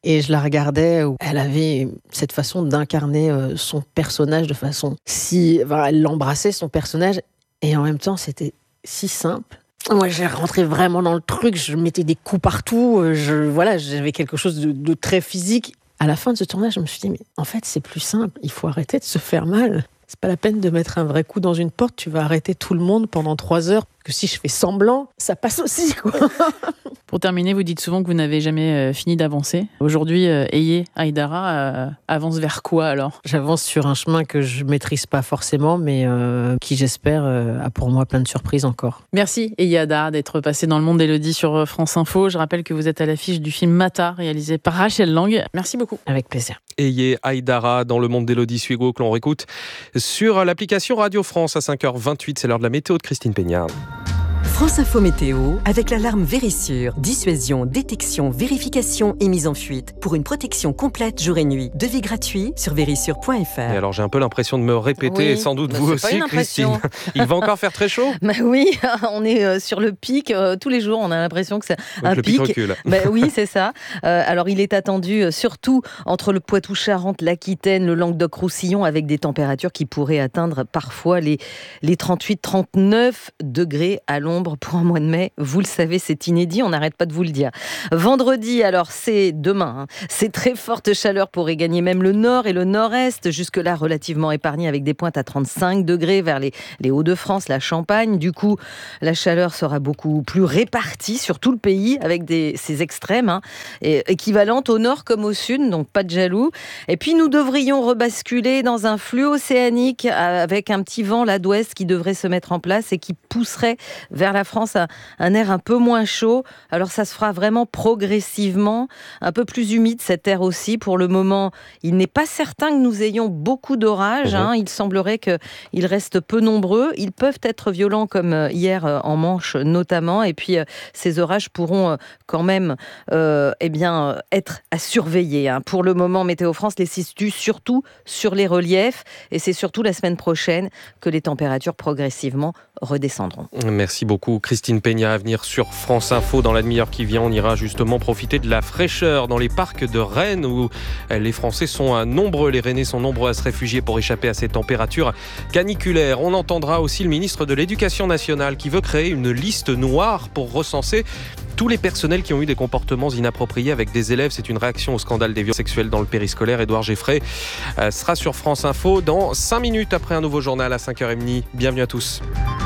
Et je la regardais, où elle avait cette façon d'incarner son personnage de façon si... Enfin, elle l'embrassait, son personnage, et en même temps, c'était si simple. Moi, j'ai rentré vraiment dans le truc, je mettais des coups partout, je, voilà, j'avais quelque chose de, de très physique. À la fin de ce tournage, je me suis dit, mais en fait, c'est plus simple, il faut arrêter de se faire mal. C'est pas la peine de mettre un vrai coup dans une porte, tu vas arrêter tout le monde pendant trois heures. Que si je fais semblant, ça passe aussi, quoi. Pour terminer, vous dites souvent que vous n'avez jamais euh, fini d'avancer. Aujourd'hui, euh, Eye Aïdara euh, avance vers quoi alors ? J'avance sur un chemin que je maîtrise pas forcément, mais euh, qui j'espère euh, a pour moi plein de surprises encore. Merci Eye Aïdara d'être passé dans le monde d'Élodie sur France Info. Je rappelle que vous êtes à l'affiche du film Mata, réalisé par Rachel Lang. Merci beaucoup. Avec plaisir. Eye Aïdara dans le monde d'Élodie Suigo que l'on réécoute sur l'application Radio France à cinq heures vingt-huit. C'est l'heure de la météo de Christine Peña. France Info Météo avec l'alarme Vérissure. Dissuasion, détection, vérification et mise en fuite. Pour une protection complète jour et nuit. Devis gratuit sur vérissure point f r. Et alors j'ai un peu l'impression de me répéter, oui, et sans doute bah vous c'est aussi, Christine. Il va encore faire très chaud ? Bah oui, on est euh, sur le pic. Euh, tous les jours, on a l'impression que c'est Donc un le pic. pic recule. Bah oui, c'est ça. Euh, alors il est attendu euh, surtout entre le Poitou-Charentes, l'Aquitaine, le Languedoc-Roussillon, avec des températures qui pourraient atteindre parfois les, les trente-huit trente-neuf degrés à l'ombre pour un mois de mai. Vous le savez, c'est inédit, on n'arrête pas de vous le dire. Vendredi, alors c'est demain, hein, c'est très forte chaleur pourrait gagner même le nord et le nord-est, jusque-là relativement épargné avec des pointes à trente-cinq degrés vers les, les Hauts-de-France, la Champagne. Du coup, la chaleur sera beaucoup plus répartie sur tout le pays avec des, ces extrêmes, hein, et, équivalentes au nord comme au sud, donc pas de jaloux. Et puis nous devrions rebasculer dans un flux océanique avec un petit vent là d'ouest qui devrait se mettre en place et qui pousserait vers la France un, un air un peu moins chaud. Alors ça se fera vraiment progressivement, un peu plus humide cet air aussi. Pour le moment, il n'est pas certain que nous ayons beaucoup d'orages. Hein. Il semblerait qu'ils restent peu nombreux. Ils peuvent être violents comme hier en Manche notamment. Et puis ces orages pourront quand même euh, eh bien, être à surveiller. Hein. Pour le moment, Météo France les situe surtout sur les reliefs. Et c'est surtout la semaine prochaine que les températures progressivement redescendront. Merci beaucoup Christine Peña. À venir sur France Info dans la demi-heure qui vient, on ira justement profiter de la fraîcheur dans les parcs de Rennes où les Français sont nombreux, les Rennais sont nombreux à se réfugier pour échapper à ces températures caniculaires. On entendra aussi le ministre de l'Éducation nationale qui veut créer une liste noire pour recenser tous les personnels qui ont eu des comportements inappropriés avec des élèves. C'est une réaction au scandale des violences sexuelles dans le périscolaire. Édouard Geffray euh, sera sur France Info dans cinq minutes après un nouveau journal à cinq heures trente. Bienvenue à tous.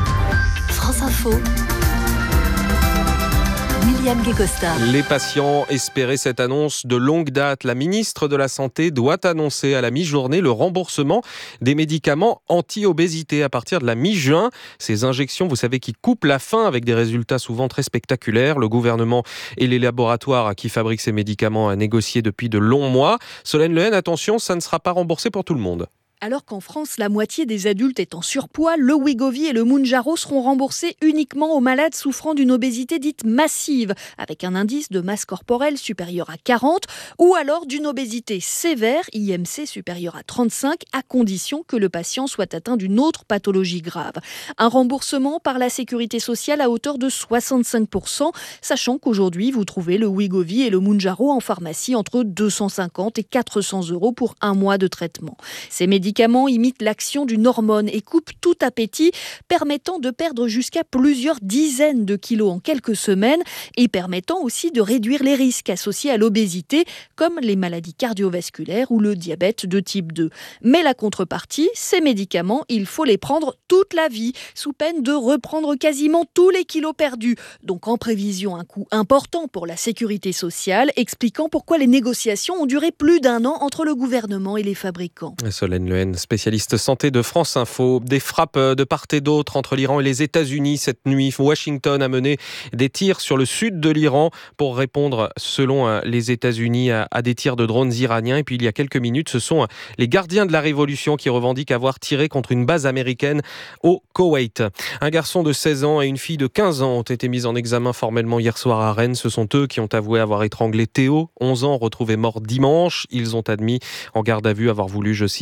France Info. William Guécosta. Les patients espéraient cette annonce de longue date. La ministre de la Santé doit annoncer à la mi-journée le remboursement des médicaments anti-obésité à partir de la mi-juin. Ces injections, vous savez, qui coupent la faim avec des résultats souvent très spectaculaires. Le gouvernement et les laboratoires qui fabriquent ces médicaments ont négocié depuis de longs mois. Solène Lehen, attention, ça ne sera pas remboursé pour tout le monde. Alors qu'en France, la moitié des adultes est en surpoids, le Wegovy et le Mounjaro seront remboursés uniquement aux malades souffrant d'une obésité dite massive, avec un indice de masse corporelle supérieur à quarante, ou alors d'une obésité sévère, I M C supérieur à trente-cinq, à condition que le patient soit atteint d'une autre pathologie grave. Un remboursement par la sécurité sociale à hauteur de soixante-cinq pour cent, sachant qu'aujourd'hui, vous trouvez le Wegovy et le Mounjaro en pharmacie entre deux cent cinquante et quatre cents euros pour un mois de traitement. Ces médicaments médicaments imitent l'action d'une hormone et coupent tout appétit, permettant de perdre jusqu'à plusieurs dizaines de kilos en quelques semaines et permettant aussi de réduire les risques associés à l'obésité, comme les maladies cardiovasculaires ou le diabète de type deux. Mais la contrepartie, ces médicaments, il faut les prendre toute la vie, sous peine de reprendre quasiment tous les kilos perdus. Donc en prévision, un coût important pour la sécurité sociale, expliquant pourquoi les négociations ont duré plus d'un an entre le gouvernement et les fabricants. Solène Lehen, spécialiste santé de France Info. Des frappes de part et d'autre entre l'Iran et les États-Unis cette nuit. Washington a mené des tirs sur le sud de l'Iran pour répondre, selon les États-Unis, à des tirs de drones iraniens. Et puis il y a quelques minutes, ce sont les gardiens de la révolution qui revendiquent avoir tiré contre une base américaine au Koweït. Un garçon de seize ans et une fille de quinze ans ont été mis en examen formellement hier soir à Rennes. Ce sont eux qui ont avoué avoir étranglé Théo, onze ans, retrouvé mort dimanche. Ils ont admis en garde à vue avoir voulu, je cite, se venger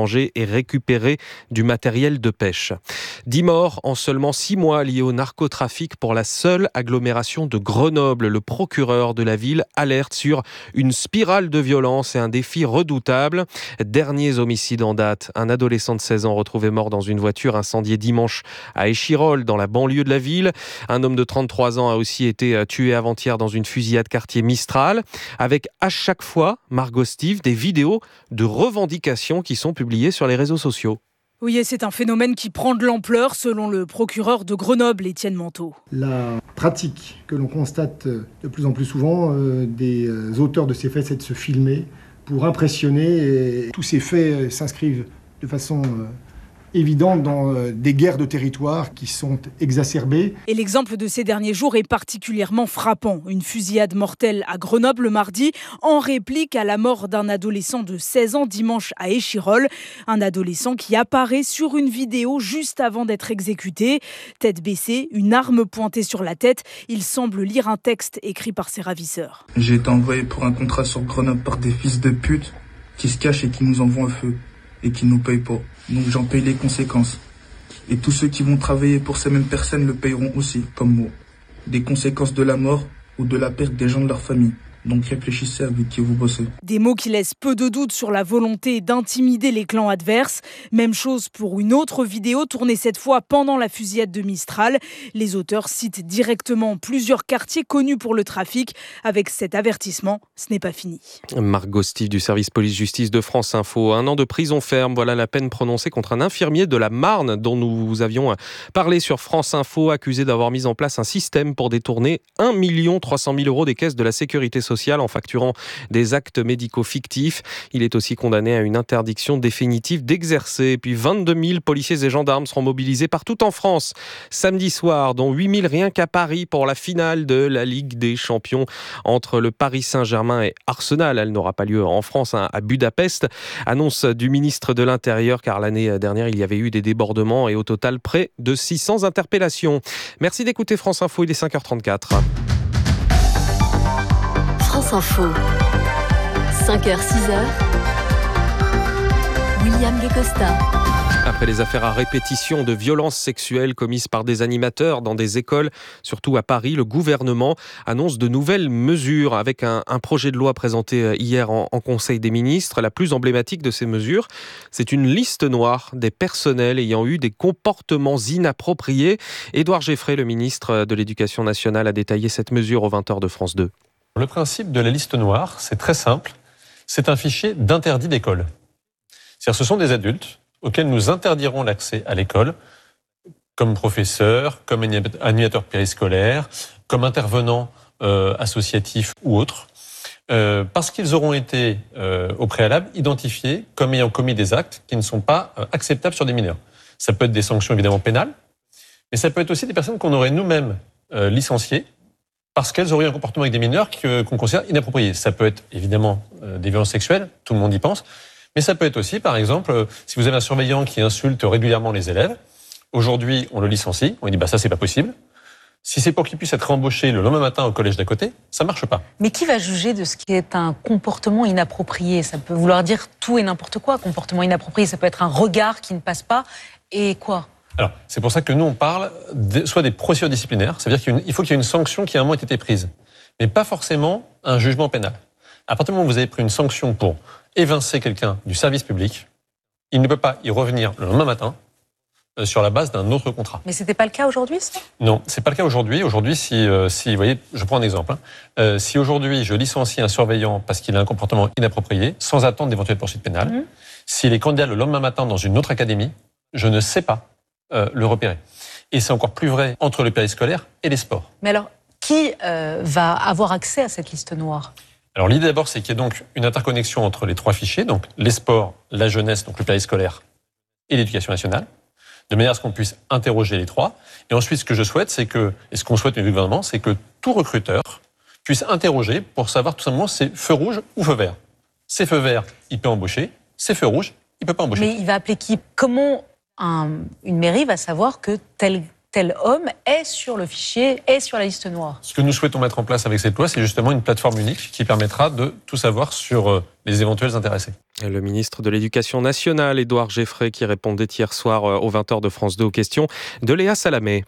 étrangers et récupérer du matériel de pêche. Dix morts en seulement six mois liés au narcotrafic pour la seule agglomération de Grenoble. Le procureur de la ville alerte sur une spirale de violence et un défi redoutable. Derniers homicides en date. Un adolescent de seize ans retrouvé mort dans une voiture incendiée dimanche à Échirolles, dans la banlieue de la ville. Un homme de trente-trois ans a aussi été tué avant-hier dans une fusillade quartier Mistral. Avec à chaque fois, Margot Steve, des vidéos de revendications qui sont publiées sur les réseaux sociaux. Oui, et c'est un phénomène qui prend de l'ampleur, selon le procureur de Grenoble, Étienne Manteau. La pratique que l'on constate de plus en plus souvent euh, des auteurs de ces faits, c'est de se filmer pour impressionner. Et tous ces faits s'inscrivent de façon euh, évidente dans euh, des guerres de territoire qui sont exacerbées. Et l'exemple de ces derniers jours est particulièrement frappant. Une fusillade mortelle à Grenoble le mardi, en réplique à la mort d'un adolescent de seize ans dimanche à Échirolles. Un adolescent qui apparaît sur une vidéo juste avant d'être exécuté. Tête baissée, une arme pointée sur la tête. Il semble lire un texte écrit par ses ravisseurs. J'ai été envoyé pour un contrat sur Grenoble par des fils de pute qui se cachent et qui nous envoient un feu et qui ne nous payent pas. Donc j'en paye les conséquences. Et tous ceux qui vont travailler pour ces mêmes personnes le payeront aussi, comme moi. Des conséquences de la mort ou de la perte des gens de leur famille. Donc réfléchissez avec qui vous bossez. Des mots qui laissent peu de doute sur la volonté d'intimider les clans adverses. Même chose pour une autre vidéo tournée cette fois pendant la fusillade de Mistral. Les auteurs citent directement plusieurs quartiers connus pour le trafic. Avec cet avertissement, ce n'est pas fini. Margot Steve du service police-justice de France Info. Un an de prison ferme, voilà la peine prononcée contre un infirmier de la Marne dont nous avions parlé sur France Info, accusé d'avoir mis en place un système pour détourner un million trois cent mille euros des caisses de la sécurité sociale en facturant des actes médicaux fictifs. Il est aussi condamné à une interdiction définitive d'exercer. Et puis vingt-deux mille policiers et gendarmes seront mobilisés partout en France samedi soir, dont huit mille rien qu'à Paris pour la finale de la Ligue des Champions entre le Paris Saint-Germain et Arsenal. Elle n'aura pas lieu en France, hein, à Budapest. Annonce du ministre de l'Intérieur, car l'année dernière, il y avait eu des débordements et au total près de six cents interpellations. Merci d'écouter France Info, il est cinq heures trente-quatre. France Info, cinq heures six heures, William Guécosta. Après les affaires à répétition de violences sexuelles commises par des animateurs dans des écoles, surtout à Paris, le gouvernement annonce de nouvelles mesures avec un, un projet de loi présenté hier en, en Conseil des ministres. La plus emblématique de ces mesures, c'est une liste noire des personnels ayant eu des comportements inappropriés. Édouard Geffray, le ministre de l'Éducation nationale, a détaillé cette mesure aux vingt heures de France deux. Le principe de la liste noire, c'est très simple. C'est un fichier d'interdit d'école. C'est-à-dire, ce sont des adultes auxquels nous interdirons l'accès à l'école, comme professeurs, comme animateurs périscolaires, comme intervenants euh, associatifs ou autres, euh, parce qu'ils auront été euh, au préalable identifiés comme ayant commis des actes qui ne sont pas euh, acceptables sur des mineurs. Ça peut être des sanctions évidemment pénales, mais ça peut être aussi des personnes qu'on aurait nous-mêmes euh, licenciées parce qu'elles auraient un comportement avec des mineurs qu'on considère inapproprié. Ça peut être évidemment euh, des violences sexuelles, tout le monde y pense, mais ça peut être aussi, par exemple, euh, si vous avez un surveillant qui insulte régulièrement les élèves, aujourd'hui on le licencie, on lui dit bah ça c'est pas possible. Si c'est pour qu'il puisse être embauché le lendemain matin au collège d'à côté, ça marche pas. Mais qui va juger de ce qui est un comportement inapproprié ? Ça peut vouloir dire tout et n'importe quoi. Comportement inapproprié, ça peut être un regard qui ne passe pas. Et quoi ? Alors, c'est pour ça que nous, on parle de, soit des procédures disciplinaires, c'est-à-dire qu'il faut qu'il y ait une sanction qui à un moment ait été prise, mais pas forcément un jugement pénal. À partir du moment où vous avez pris une sanction pour évincer quelqu'un du service public, il ne peut pas y revenir le lendemain matin euh, sur la base d'un autre contrat. Mais c'était pas le cas aujourd'hui, ça ? Non, c'est pas le cas aujourd'hui. Aujourd'hui, si, euh, si, vous voyez, je prends un exemple. Hein. Euh, si aujourd'hui je licencie un surveillant parce qu'il a un comportement inapproprié, sans attendre d'éventuelles poursuites pénales, mmh. s'il est candidat le lendemain matin dans une autre académie, je ne sais pas Euh, le repérer. Et c'est encore plus vrai entre le périscolaire et les sports. Mais alors, qui euh, va avoir accès à cette liste noire ? Alors l'idée d'abord, c'est qu'il y ait donc une interconnexion entre les trois fichiers, donc les sports, la jeunesse, donc le périscolaire, et l'éducation nationale, de manière à ce qu'on puisse interroger les trois. Et ensuite, ce que je souhaite, c'est que, et ce qu'on souhaite au gouvernement, c'est que tout recruteur puisse interroger pour savoir tout simplement c'est feu rouge ou feu vert. C'est feu vert, il peut embaucher. C'est feu rouge, il peut pas embaucher. Mais il va appeler qui ? Comment Un, une mairie va savoir que tel, tel homme est sur le fichier, est sur la liste noire. Ce que nous souhaitons mettre en place avec cette loi, c'est justement une plateforme unique qui permettra de tout savoir sur les éventuels intéressés. Le ministre de l'Éducation nationale, Édouard Geffray, qui répondait hier soir aux vingt heures de France deux aux questions de Léa Salamé.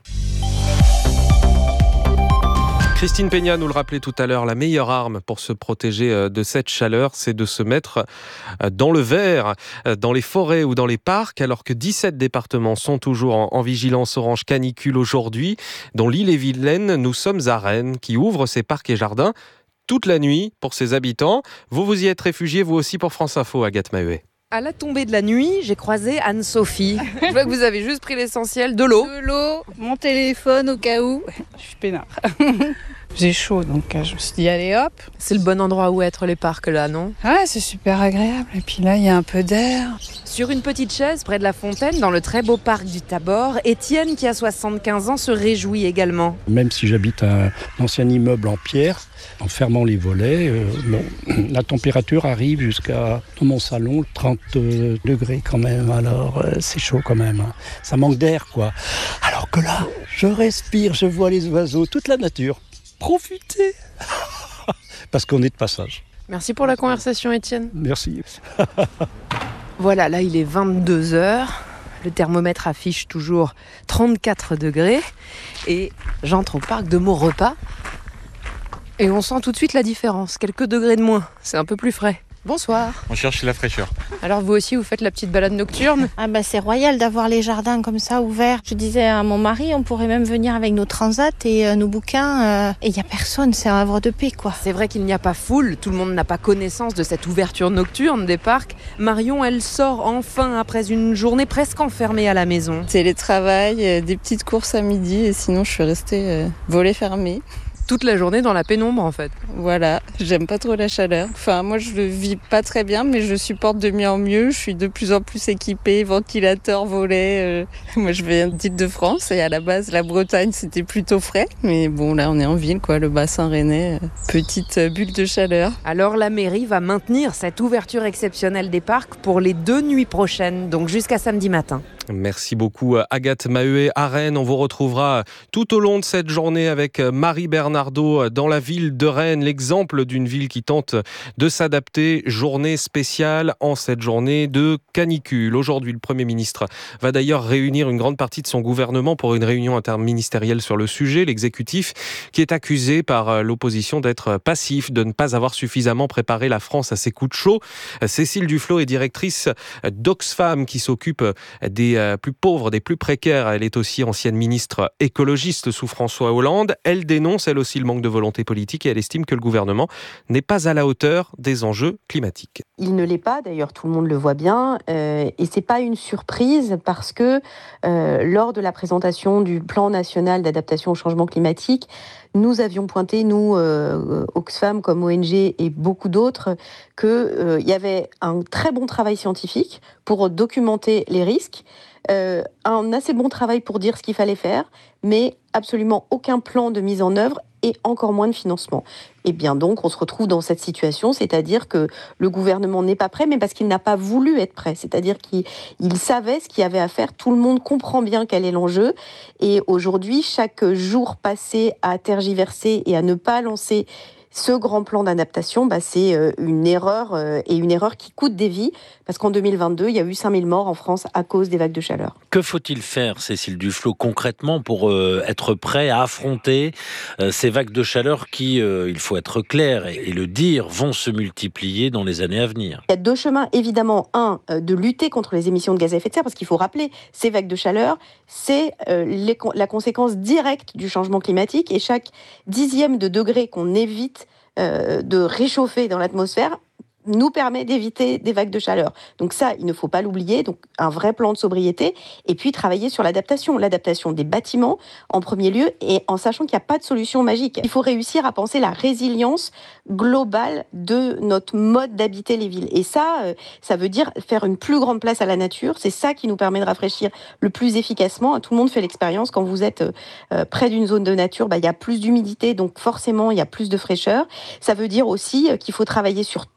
Christine Peña nous le rappelait tout à l'heure, la meilleure arme pour se protéger de cette chaleur, c'est de se mettre dans le vert, dans les forêts ou dans les parcs, alors que dix-sept départements sont toujours en, en vigilance orange canicule aujourd'hui, dont l'île-et-Vilaine. Nous sommes à Rennes, qui ouvre ses parcs et jardins toute la nuit pour ses habitants. Vous vous y êtes réfugié, vous aussi, pour France Info, Agathe Maheuet. À la tombée de la nuit, j'ai croisé Anne-Sophie. Je vois que vous avez juste pris l'essentiel, de l'eau. De l'eau, mon téléphone au cas où. Je suis peinard. J'ai chaud, donc je me suis dit allez hop. C'est le bon endroit où être, les parcs là, non? Ouais, c'est super agréable. Et puis là, il y a un peu d'air. Sur une petite chaise près de la fontaine, dans le très beau parc du Tabor, Étienne, qui a soixante-quinze ans, se réjouit également. Même si j'habite un ancien immeuble en pierre, en fermant les volets, euh, bon, la température arrive jusqu'à, dans mon salon, trente degrés quand même. Alors euh, c'est chaud quand même. Hein. Ça manque d'air, quoi. Alors que là, je respire, je vois les oiseaux, toute la nature. Profitez parce qu'on est de passage. Merci pour la conversation, Étienne. Merci. Voilà, là il est vingt-deux heures. Le thermomètre affiche toujours trente-quatre degrés. Et j'entre au parc de Maurepas. Et on sent tout de suite la différence. Quelques degrés de moins. C'est un peu plus frais. Bonsoir. On cherche la fraîcheur. Alors vous aussi, vous faites la petite balade nocturne? Ah bah c'est royal d'avoir les jardins comme ça ouverts. Je disais à mon mari, on pourrait même venir avec nos transats et euh, nos bouquins. Euh, et il n'y a personne, c'est un havre de paix quoi. C'est vrai qu'il n'y a pas foule, tout le monde n'a pas connaissance de cette ouverture nocturne des parcs. Marion, elle sort enfin après une journée presque enfermée à la maison. Télétravail, euh, des petites courses à midi et sinon je suis restée euh, volets fermés. Toute la journée dans la pénombre en fait. Voilà, j'aime pas trop la chaleur. Enfin moi je le vis pas très bien mais je supporte de mieux en mieux. Je suis de plus en plus équipée, ventilateur, volets. Euh... Moi je viens d'Île-de-France et à la base la Bretagne c'était plutôt frais. Mais bon là on est en ville quoi, le bassin rennais, euh, petite bulle de chaleur. Alors la mairie va maintenir cette ouverture exceptionnelle des parcs pour les deux nuits prochaines, donc jusqu'à samedi matin. Merci beaucoup Agathe Maheuet à Rennes. On vous retrouvera tout au long de cette journée avec Marie Bernardo dans la ville de Rennes, l'exemple d'une ville qui tente de s'adapter. Journée spéciale en cette journée de canicule. Aujourd'hui, le Premier ministre va d'ailleurs réunir une grande partie de son gouvernement pour une réunion interministérielle sur le sujet. L'exécutif qui est accusé par l'opposition d'être passif, de ne pas avoir suffisamment préparé la France à ces coups de chaud. Cécile Duflot est directrice d'Oxfam qui s'occupe des plus pauvres, des plus précaires. Elle est aussi ancienne ministre écologiste sous François Hollande. Elle dénonce, elle aussi, le manque de volonté politique et elle estime que le gouvernement n'est pas à la hauteur des enjeux climatiques. Il ne l'est pas, d'ailleurs tout le monde le voit bien, euh, et c'est pas une surprise parce que euh, lors de la présentation du plan national d'adaptation au changement climatique, nous avions pointé, nous, euh, Oxfam comme O N G et beaucoup d'autres, qu'il euh, y avait un très bon travail scientifique pour documenter les risques, euh, un assez bon travail pour dire ce qu'il fallait faire, mais absolument aucun plan de mise en œuvre et encore moins de financement. Et bien donc, on se retrouve dans cette situation, c'est-à-dire que le gouvernement n'est pas prêt, mais parce qu'il n'a pas voulu être prêt. C'est-à-dire qu'il il savait ce qu'il y avait à faire. Tout le monde comprend bien quel est l'enjeu. Et aujourd'hui, chaque jour passé à tergiverser et à ne pas lancer ce grand plan d'adaptation, bah, c'est une erreur euh, et une erreur qui coûte des vies parce qu'en deux mille vingt-deux, il y a eu cinq mille morts en France à cause des vagues de chaleur. Que faut-il faire, Cécile Duflot, concrètement pour euh, être prêt à affronter euh, ces vagues de chaleur qui, euh, il faut être clair et, et le dire, vont se multiplier dans les années à venir? Il y a deux chemins, évidemment. Un, euh, de lutter contre les émissions de gaz à effet de serre parce qu'il faut rappeler, ces vagues de chaleur, c'est euh, les, la conséquence directe du changement climatique et chaque dixième de degré qu'on évite Euh, de réchauffer dans l'atmosphère nous permet d'éviter des vagues de chaleur. Donc ça, il ne faut pas l'oublier. Donc un vrai plan de sobriété et puis travailler sur l'adaptation. L'adaptation des bâtiments en premier lieu et en sachant qu'il n'y a pas de solution magique. Il faut réussir à penser la résilience globale de notre mode d'habiter les villes. Et ça, euh, ça veut dire faire une plus grande place à la nature. C'est ça qui nous permet de rafraîchir le plus efficacement. Tout le monde fait l'expérience. Quand vous êtes euh, près d'une zone de nature, bah, il y a plus d'humidité, donc forcément, il y a plus de fraîcheur. Ça veut dire aussi euh, qu'il faut travailler sur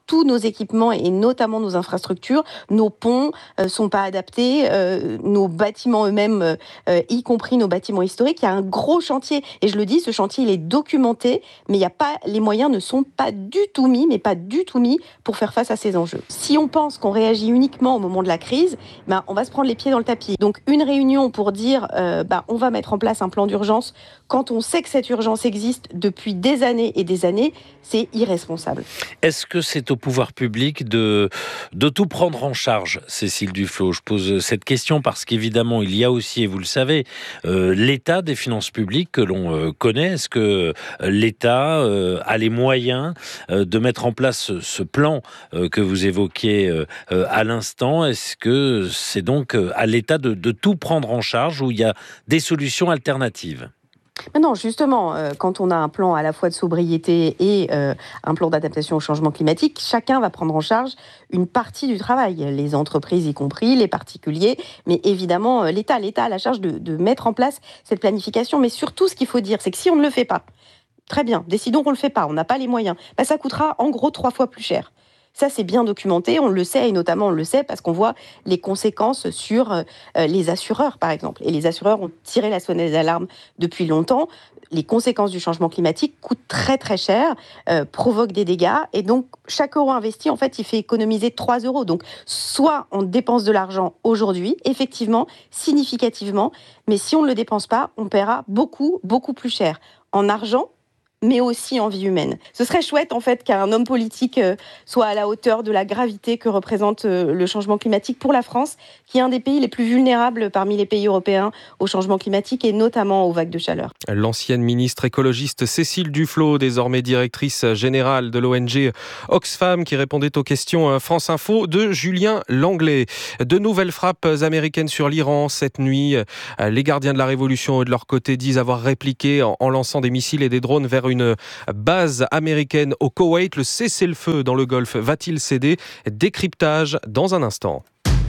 tous nos équipements et notamment nos infrastructures, nos ponts euh, sont pas adaptés, euh, nos bâtiments eux-mêmes, euh, y compris nos bâtiments historiques. Il y a un gros chantier et je le dis, ce chantier il est documenté, mais il y a pas, les moyens ne sont pas du tout mis, mais pas du tout mis pour faire face à ces enjeux. Si on pense qu'on réagit uniquement au moment de la crise, ben on va se prendre les pieds dans le tapis. Donc une réunion pour dire, euh, ben on va mettre en place un plan d'urgence quand on sait que cette urgence existe depuis des années et des années, c'est irresponsable. Est-ce que c'est au pouvoir public de, de tout prendre en charge, Cécile Duflot? Je pose cette question parce qu'évidemment, il y a aussi, et vous le savez, euh, l'état des finances publiques que l'on euh, connaît. Est-ce que l'État euh, a les moyens euh, de mettre en place ce, ce plan euh, que vous évoquiez euh, euh, à l'instant? Est-ce que c'est donc euh, à l'État de, de tout prendre en charge ou il y a des solutions alternatives? Mais non, justement, euh, quand on a un plan à la fois de sobriété et euh, un plan d'adaptation au changement climatique, chacun va prendre en charge une partie du travail, les entreprises y compris, les particuliers, mais évidemment euh, l'État. L'État a la charge de, de mettre en place cette planification. Mais surtout, ce qu'il faut dire, c'est que si on ne le fait pas, très bien, décidons qu'on ne le fait pas, on n'a pas les moyens, bah, ça coûtera en gros trois fois plus cher. Ça, c'est bien documenté, on le sait, et notamment on le sait parce qu'on voit les conséquences sur euh, les assureurs, par exemple. Et les assureurs ont tiré la sonnette d'alarme depuis longtemps. Les conséquences du changement climatique coûtent très très cher, euh, provoquent des dégâts, et donc chaque euro investi, en fait, il fait économiser trois euros. Donc, soit on dépense de l'argent aujourd'hui, effectivement, significativement, mais si on ne le dépense pas, on paiera beaucoup, beaucoup plus cher en argent, mais aussi en vie humaine. Ce serait chouette, en fait, qu'un homme politique euh, soit à la hauteur de la gravité que représente euh, le changement climatique pour la France, qui est un des pays les plus vulnérables parmi les pays européens au changement climatique et notamment aux vagues de chaleur. L'ancienne ministre écologiste Cécile Duflot, désormais directrice générale de l'O N G Oxfam, qui répondait aux questions France Info de Julien Langlais. De nouvelles frappes américaines sur l'Iran cette nuit. Les gardiens de la Révolution, de leur côté, disent avoir répliqué en lançant des missiles et des drones vers une une base américaine au Koweït. Le cessez-le-feu dans le Golfe va-t-il céder? Décryptage dans un instant.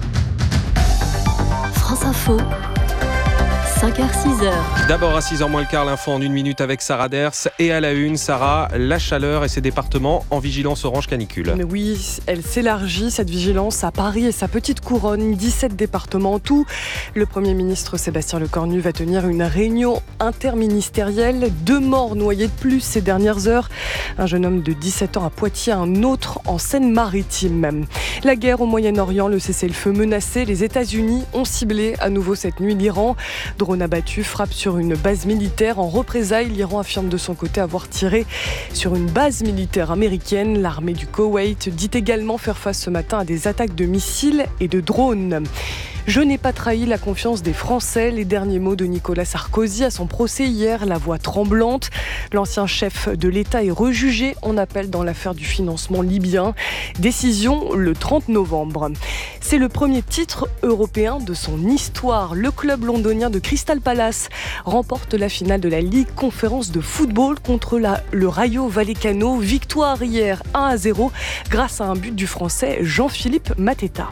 France Info. cinq heures six heures. D'abord à six heures moins le quart, l'info en une minute avec Sarah Ders. Et à la une, Sarah, la chaleur et ses départements en vigilance orange canicule. Mais oui, elle s'élargit, cette vigilance, à Paris et sa petite couronne, dix-sept départements en tout. Le Premier ministre Sébastien Lecornu va tenir une réunion interministérielle. Deux morts noyés de plus ces dernières heures. Un jeune homme de dix-sept ans à Poitiers, un autre en Seine-Maritime. La guerre au Moyen-Orient, le cessez-le-feu menacé. Les États-Unis ont ciblé à nouveau cette nuit l'Iran. Drone abattu, frappe sur une base militaire. En représailles, l'Iran affirme de son côté avoir tiré sur une base militaire américaine. L'armée du Koweït dit également faire face ce matin à des attaques de missiles et de drones. Je n'ai pas trahi la confiance des Français. Les derniers mots de Nicolas Sarkozy à son procès hier, la voix tremblante. L'ancien chef de l'État est rejugé en appel dans l'affaire du financement libyen. Décision le trente novembre. C'est le premier titre européen de son histoire. Le club londonien de Crystal Palace remporte la finale de la Ligue Conférence de football contre la, le Rayo Vallecano. Victoire hier un à zéro grâce à un but du Français Jean-Philippe Mateta.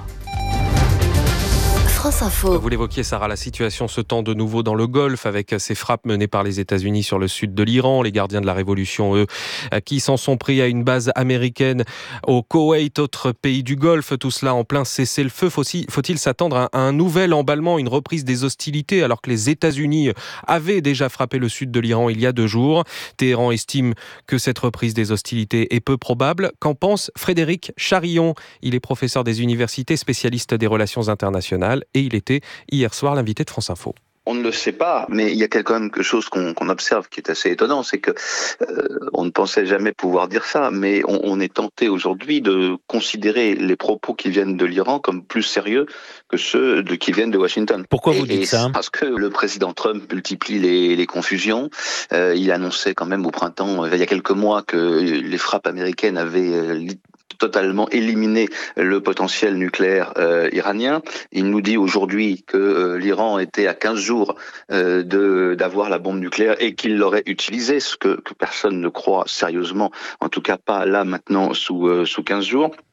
France Info. Vous l'évoquiez, Sarah, la situation se tend de nouveau dans le Golfe avec ces frappes menées par les États-Unis sur le sud de l'Iran. Les gardiens de la Révolution, eux, qui s'en sont pris à une base américaine au Koweït, autre pays du Golfe. Tout cela en plein cessez-le-feu. Faut-il s'attendre à un nouvel emballement, une reprise des hostilités alors que les États-Unis avaient déjà frappé le sud de l'Iran il y a deux jours? Téhéran estime que cette reprise des hostilités est peu probable. Qu'en pense Frédéric Charillon? Il est professeur des universités, spécialiste des relations internationales. Et il était hier soir l'invité de France Info. On ne le sait pas, mais il y a quand même quelque chose qu'on, qu'on observe qui est assez étonnant, c'est que euh, on ne pensait jamais pouvoir dire ça, mais on, on est tenté aujourd'hui de considérer les propos qui viennent de l'Iran comme plus sérieux que ceux de, qui viennent de Washington. Pourquoi vous et, dites et ça? Parce que le président Trump multiplie les, les confusions. Euh, il annonçait quand même au printemps, il y a quelques mois, que les frappes américaines avaient euh, totalement éliminé le potentiel nucléaire euh, iranien. Il nous dit aujourd'hui que euh, l'Iran était à quinze jours euh, de, d'avoir la bombe nucléaire et qu'il l'aurait utilisée, ce que, que personne ne croit sérieusement, en tout cas pas là maintenant sous, euh, sous quinze jours.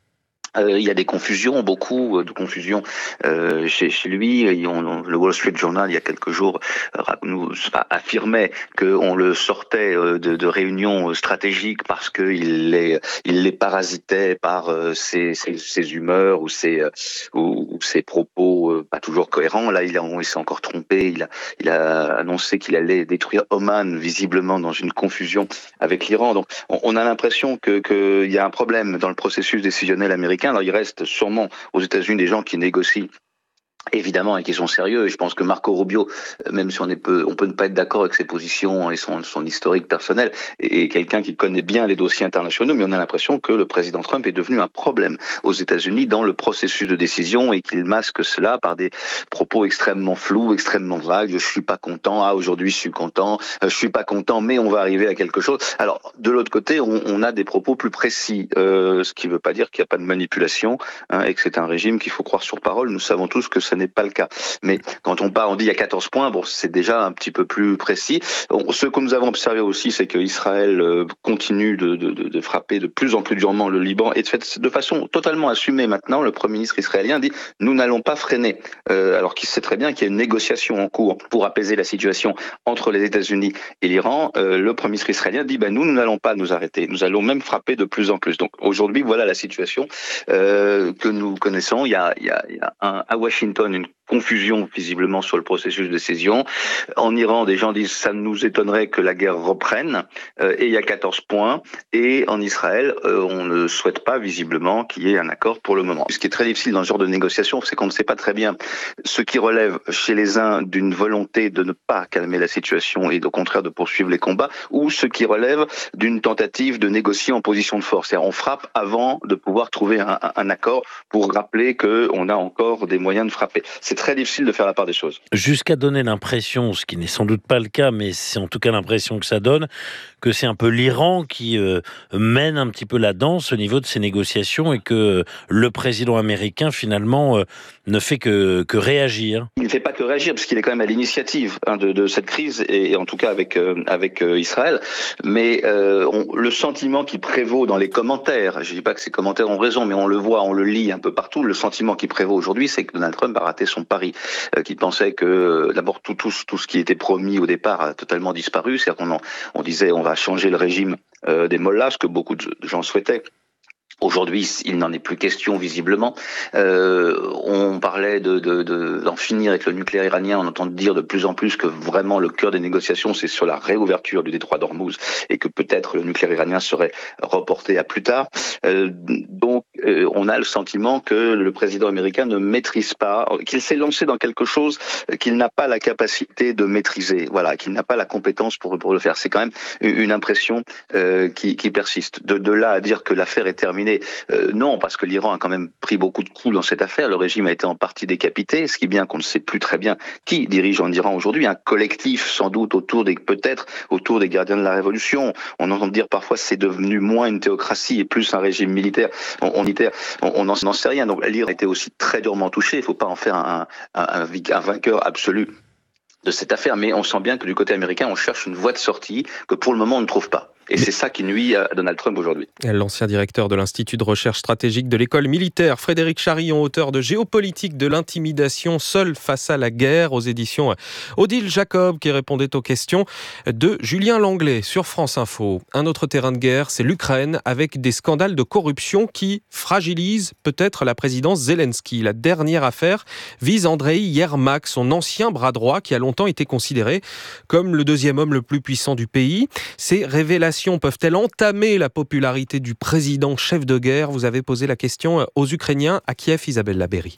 Euh, il y a des confusions, beaucoup de confusions euh, chez, chez lui. Et on, le Wall Street Journal, il y a quelques jours, euh, nous affirmait qu'on le sortait euh, de, de réunions stratégiques parce qu'il les, il les parasitait par euh, ses, ses, ses humeurs ou ses, euh, ou, ou ses propos euh, pas toujours cohérents. Là, il, a, il s'est encore trompé. Il a, il a annoncé qu'il allait détruire Oman, visiblement dans une confusion avec l'Iran. Donc, on, on a l'impression que qu'il y a un problème dans le processus décisionnel américain. Alors, il reste sûrement aux États-Unis des gens qui négocient évidemment et qui sont sérieux. Et je pense que Marco Rubio, même si on est peu, on peut ne pas être d'accord avec ses positions et son, son historique personnel, est quelqu'un qui connaît bien les dossiers internationaux, mais on a l'impression que le président Trump est devenu un problème aux États-Unis dans le processus de décision et qu'il masque cela par des propos extrêmement flous, extrêmement vagues. Je suis pas content. Ah, aujourd'hui je suis content. Je suis pas content, mais on va arriver à quelque chose. Alors de l'autre côté, on, on a des propos plus précis, euh, ce qui ne veut pas dire qu'il n'y a pas de manipulation hein, et que c'est un régime qu'il faut croire sur parole. Nous savons tous que ce n'est pas le cas. Mais quand on parle, on dit il y a quatorze points, bon, c'est déjà un petit peu plus précis. Bon, ce que nous avons observé aussi, c'est qu'Israël euh, continue de, de, de frapper de plus en plus durement le Liban et de, fait, de façon totalement assumée maintenant, le Premier ministre israélien dit nous n'allons pas freiner, euh, alors qu'il sait très bien qu'il y a une négociation en cours pour apaiser la situation entre les États-Unis et l'Iran. Euh, le Premier ministre israélien dit ben, nous, nous n'allons pas nous arrêter, nous allons même frapper de plus en plus. Donc aujourd'hui, voilà la situation euh, que nous connaissons. Il y a, il y a, il y a un, à Washington une confusion visiblement sur le processus de décision. En Iran, des gens disent ça nous étonnerait que la guerre reprenne euh, et il y a quatorze points. Et en Israël, euh, on ne souhaite pas visiblement qu'il y ait un accord pour le moment. Ce qui est très difficile dans ce genre de négociation, c'est qu'on ne sait pas très bien ce qui relève chez les uns d'une volonté de ne pas calmer la situation et au contraire de poursuivre les combats, ou ce qui relève d'une tentative de négocier en position de force. C'est-à-dire on frappe avant de pouvoir trouver un, un, un accord pour rappeler qu'on a encore des moyens de frapper. C'est très difficile de faire la part des choses. Jusqu'à donner l'impression, ce qui n'est sans doute pas le cas, mais c'est en tout cas l'impression que ça donne, que c'est un peu l'Iran qui euh, mène un petit peu la danse au niveau de ces négociations et que le président américain finalement euh, ne fait que, que réagir. Il ne fait pas que réagir parce qu'il est quand même à l'initiative hein, de, de cette crise et, et en tout cas avec, euh, avec euh, Israël. Mais euh, on, le sentiment qui prévaut dans les commentaires, je ne dis pas que ces commentaires ont raison, mais on le voit, on le lit un peu partout, le sentiment qui prévaut aujourd'hui, c'est que Donald Trump a raté son pari, euh, qu'il pensait que euh, d'abord tout, tout, tout ce qui était promis au départ a totalement disparu, c'est-à-dire qu'on en, on disait on va changer le régime euh, des mollahs, ce que beaucoup de gens souhaitaient. Aujourd'hui, il n'en est plus question visiblement. Euh, on parlait de, de, de, d'en finir avec le nucléaire iranien. On entend dire de plus en plus que vraiment le cœur des négociations, c'est sur la réouverture du détroit d'Ormuz et que peut-être le nucléaire iranien serait reporté à plus tard. Euh, donc, euh, on a le sentiment que le président américain ne maîtrise pas, qu'il s'est lancé dans quelque chose qu'il n'a pas la capacité de maîtriser. Voilà, qu'il n'a pas la compétence pour, pour le faire. C'est quand même une impression euh, qui, qui persiste. De, de là à dire que l'affaire est terminée. Euh, non, parce que l'Iran a quand même pris beaucoup de coups dans cette affaire. Le régime a été en partie décapité, ce qui est bien qu'on ne sait plus très bien qui dirige en Iran aujourd'hui. Un collectif, sans doute, autour des, peut-être, autour des gardiens de la révolution. On entend dire parfois c'est devenu moins une théocratie et plus un régime militaire. On, on, on n'en sait rien. Donc l'Iran a été aussi très durement touché. Il ne faut pas en faire un, un, un, un vainqueur absolu de cette affaire. Mais on sent bien que du côté américain, on cherche une voie de sortie que pour le moment, on ne trouve pas. Et c'est ça qui nuit à Donald Trump aujourd'hui. L'ancien directeur de l'Institut de recherche stratégique de l'école militaire, Frédéric Charillon, auteur de Géopolitique de l'intimidation, seul face à la guerre, aux éditions Odile Jacob, qui répondait aux questions de Julien Langlais sur France Info. Un autre terrain de guerre, c'est l'Ukraine, avec des scandales de corruption qui fragilisent peut-être la présidence Zelensky. La dernière affaire vise Andreï Yermak, son ancien bras droit, qui a longtemps été considéré comme le deuxième homme le plus puissant du pays. Ces révélations peuvent-elles entamer la popularité du président chef de guerre ? Vous avez posé la question aux Ukrainiens à Kiev, Isabelle Labéry.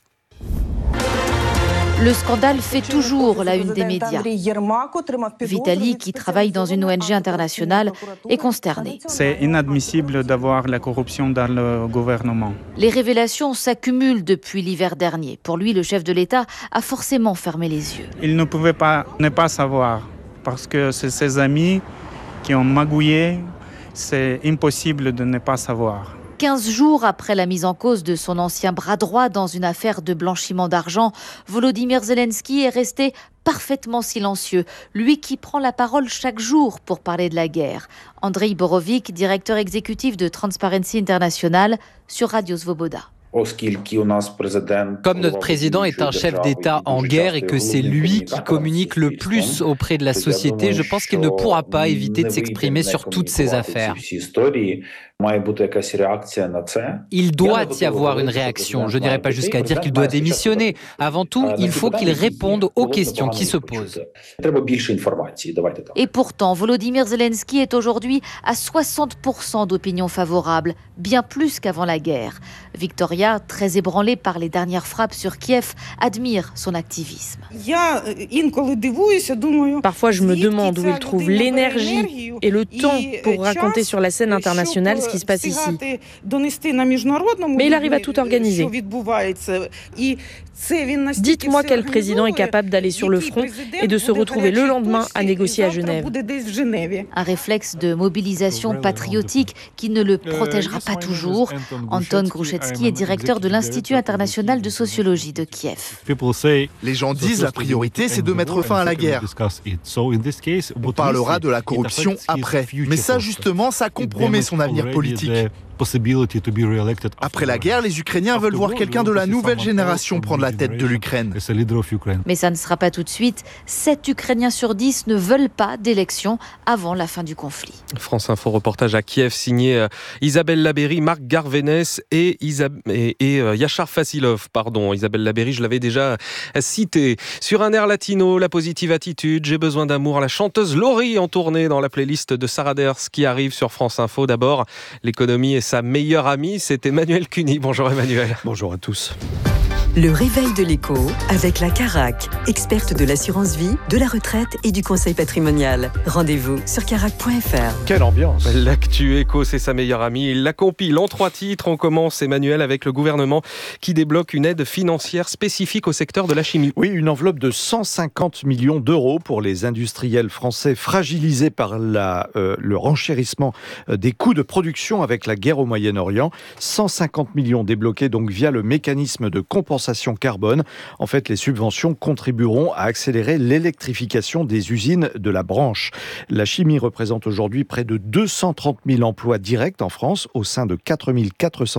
Le scandale fait toujours la une des médias. Vitali, qui travaille dans une O N G internationale, est consterné. C'est inadmissible d'avoir la corruption dans le gouvernement. Les révélations s'accumulent depuis l'hiver dernier. Pour lui, le chef de l'État a forcément fermé les yeux. Il ne pouvait pas ne pas savoir, parce que c'est ses amis qui ont magouillé. C'est impossible de ne pas savoir. quinze jours après la mise en cause de son ancien bras droit dans une affaire de blanchiment d'argent, Volodymyr Zelensky est resté parfaitement silencieux, lui qui prend la parole chaque jour pour parler de la guerre. Andrei Borovic, directeur exécutif de Transparency International, sur Radio Svoboda. Comme notre président est un chef d'État en guerre et que c'est lui qui communique le plus auprès de la société, je pense qu'il ne pourra pas éviter de s'exprimer sur toutes ces affaires. Il doit y avoir une réaction. Je n'irai pas jusqu'à dire qu'il doit démissionner. Avant tout, il faut qu'il réponde aux questions qui se posent. Et pourtant, Volodymyr Zelensky est aujourd'hui à soixante pour cent d'opinion favorable, bien plus qu'avant la guerre. Victoria, très ébranlée par les dernières frappes sur Kiev, admire son activisme. Parfois, je me demande où il trouve l'énergie et le temps pour raconter sur la scène internationale ce qui se passe ici. Mais il arrive à tout organiser. Dites-moi quel président est capable d'aller sur le front et de se retrouver le lendemain à négocier à Genève. Un réflexe de mobilisation patriotique qui ne le protégera pas toujours. Anton Gruszecki est directeur de l'Institut international de sociologie de Kiev. Les gens disent la priorité, c'est de mettre fin à la guerre. On parlera de la corruption après. Mais ça, justement, ça compromet son avenir politique. Après la guerre, les Ukrainiens veulent voir quelqu'un de la nouvelle génération prendre la tête de l'Ukraine. Mais ça ne sera pas tout de suite. sept Ukrainiens sur dix ne veulent pas d'élection avant la fin du conflit. France Info reportage à Kiev signé Isabelle Labeyrie, Marc Garvenès et, Isab... et, et euh, Yachar Fassilov. Pardon, Isabelle Labeyrie, je l'avais déjà cité. Sur un air latino, la positive attitude, j'ai besoin d'amour. La chanteuse Laurie en tournée dans la playlist de Sarah Ders qui arrive sur France Info. D'abord, l'économie et sa meilleure amie, c'est Emmanuel Cuny. Bonjour Emmanuel. Bonjour à tous. Le réveil de l'écho avec la Carac, experte de l'assurance vie, de la retraite et du conseil patrimonial. Rendez-vous sur carac point f r. Quelle ambiance! L'actu éco, c'est sa meilleure amie. Il la compile en trois titres. On commence, Emmanuel, avec le gouvernement qui débloque une aide financière spécifique au secteur de la chimie. Oui, une enveloppe de cent cinquante millions d'euros pour les industriels français fragilisés par la, euh, le renchérissement des coûts de production avec la guerre au Moyen-Orient. cent cinquante millions débloqués donc via le mécanisme de compensation carbone. En fait, les subventions contribueront à accélérer l'électrification des usines de la branche. La chimie représente aujourd'hui près de deux cent trente mille emplois directs en France au sein de quatre mille quatre cents